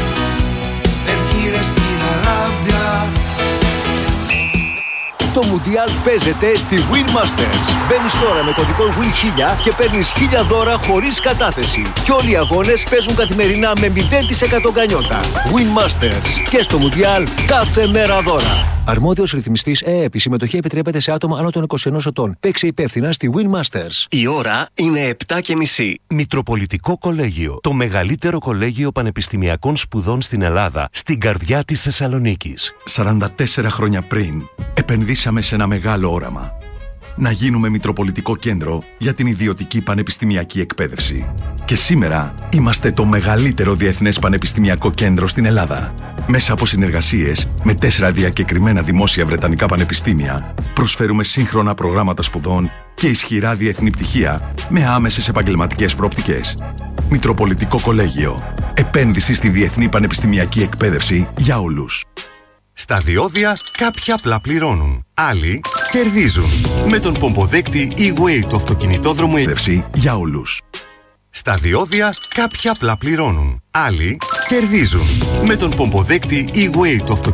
Το Μουντιάλ παίζεται στη Winmasters. Μπαίνεις τώρα με κωδικό Win χίλια και παίρνεις χίλια δώρα χωρίς κατάθεση. Και όλοι οι αγώνες παίζουν καθημερινά με μηδέν τοις εκατό γκανιότα. Winmasters. Και στο Μουντιάλ κάθε μέρα δώρα. Αρμόδιος ρυθμιστής ΕΕΠ. Η συμμετοχή επιτρέπεται σε άτομα άνω των είκοσι ενός ετών. Παίξε υπεύθυνα στη Winmasters. Η ώρα είναι επτά και μισή. Μητροπολιτικό Κολέγιο. Το μεγαλύτερο κολέγιο πανεπιστημιακών σπουδών στην Ελλάδα. Στην καρδιά της Θεσσαλονίκης. σαράντα τέσσερα χρόνια πριν, επενδύσαμε σε ένα μεγάλο όραμα. Να γίνουμε Μητροπολιτικό Κέντρο για την ιδιωτική πανεπιστημιακή εκπαίδευση. Και σήμερα είμαστε το μεγαλύτερο διεθνές πανεπιστημιακό κέντρο στην Ελλάδα. Μέσα από συνεργασίες με τέσσερα διακεκριμένα δημόσια βρετανικά πανεπιστήμια, προσφέρουμε σύγχρονα προγράμματα σπουδών και ισχυρά διεθνή πτυχία με άμεσες επαγγελματικές προοπτικές. Μητροπολιτικό Κολέγιο. Επένδυση στη διεθνή πανεπιστημιακή εκπαίδευση για όλους. Στα διόδια κάποιοι απλά πληρώνουν. Άλλοι κερδίζουν. Με τον πομποδέκτη E-Way του αυτοκινητόδρομου εκπαίδευση για όλους. Στα διόδια κάποιοι απλά πληρώνουν. Άλλοι κερδίζουν. Με τον πομποδέκτη E-Way του αυτοκινητόδρομου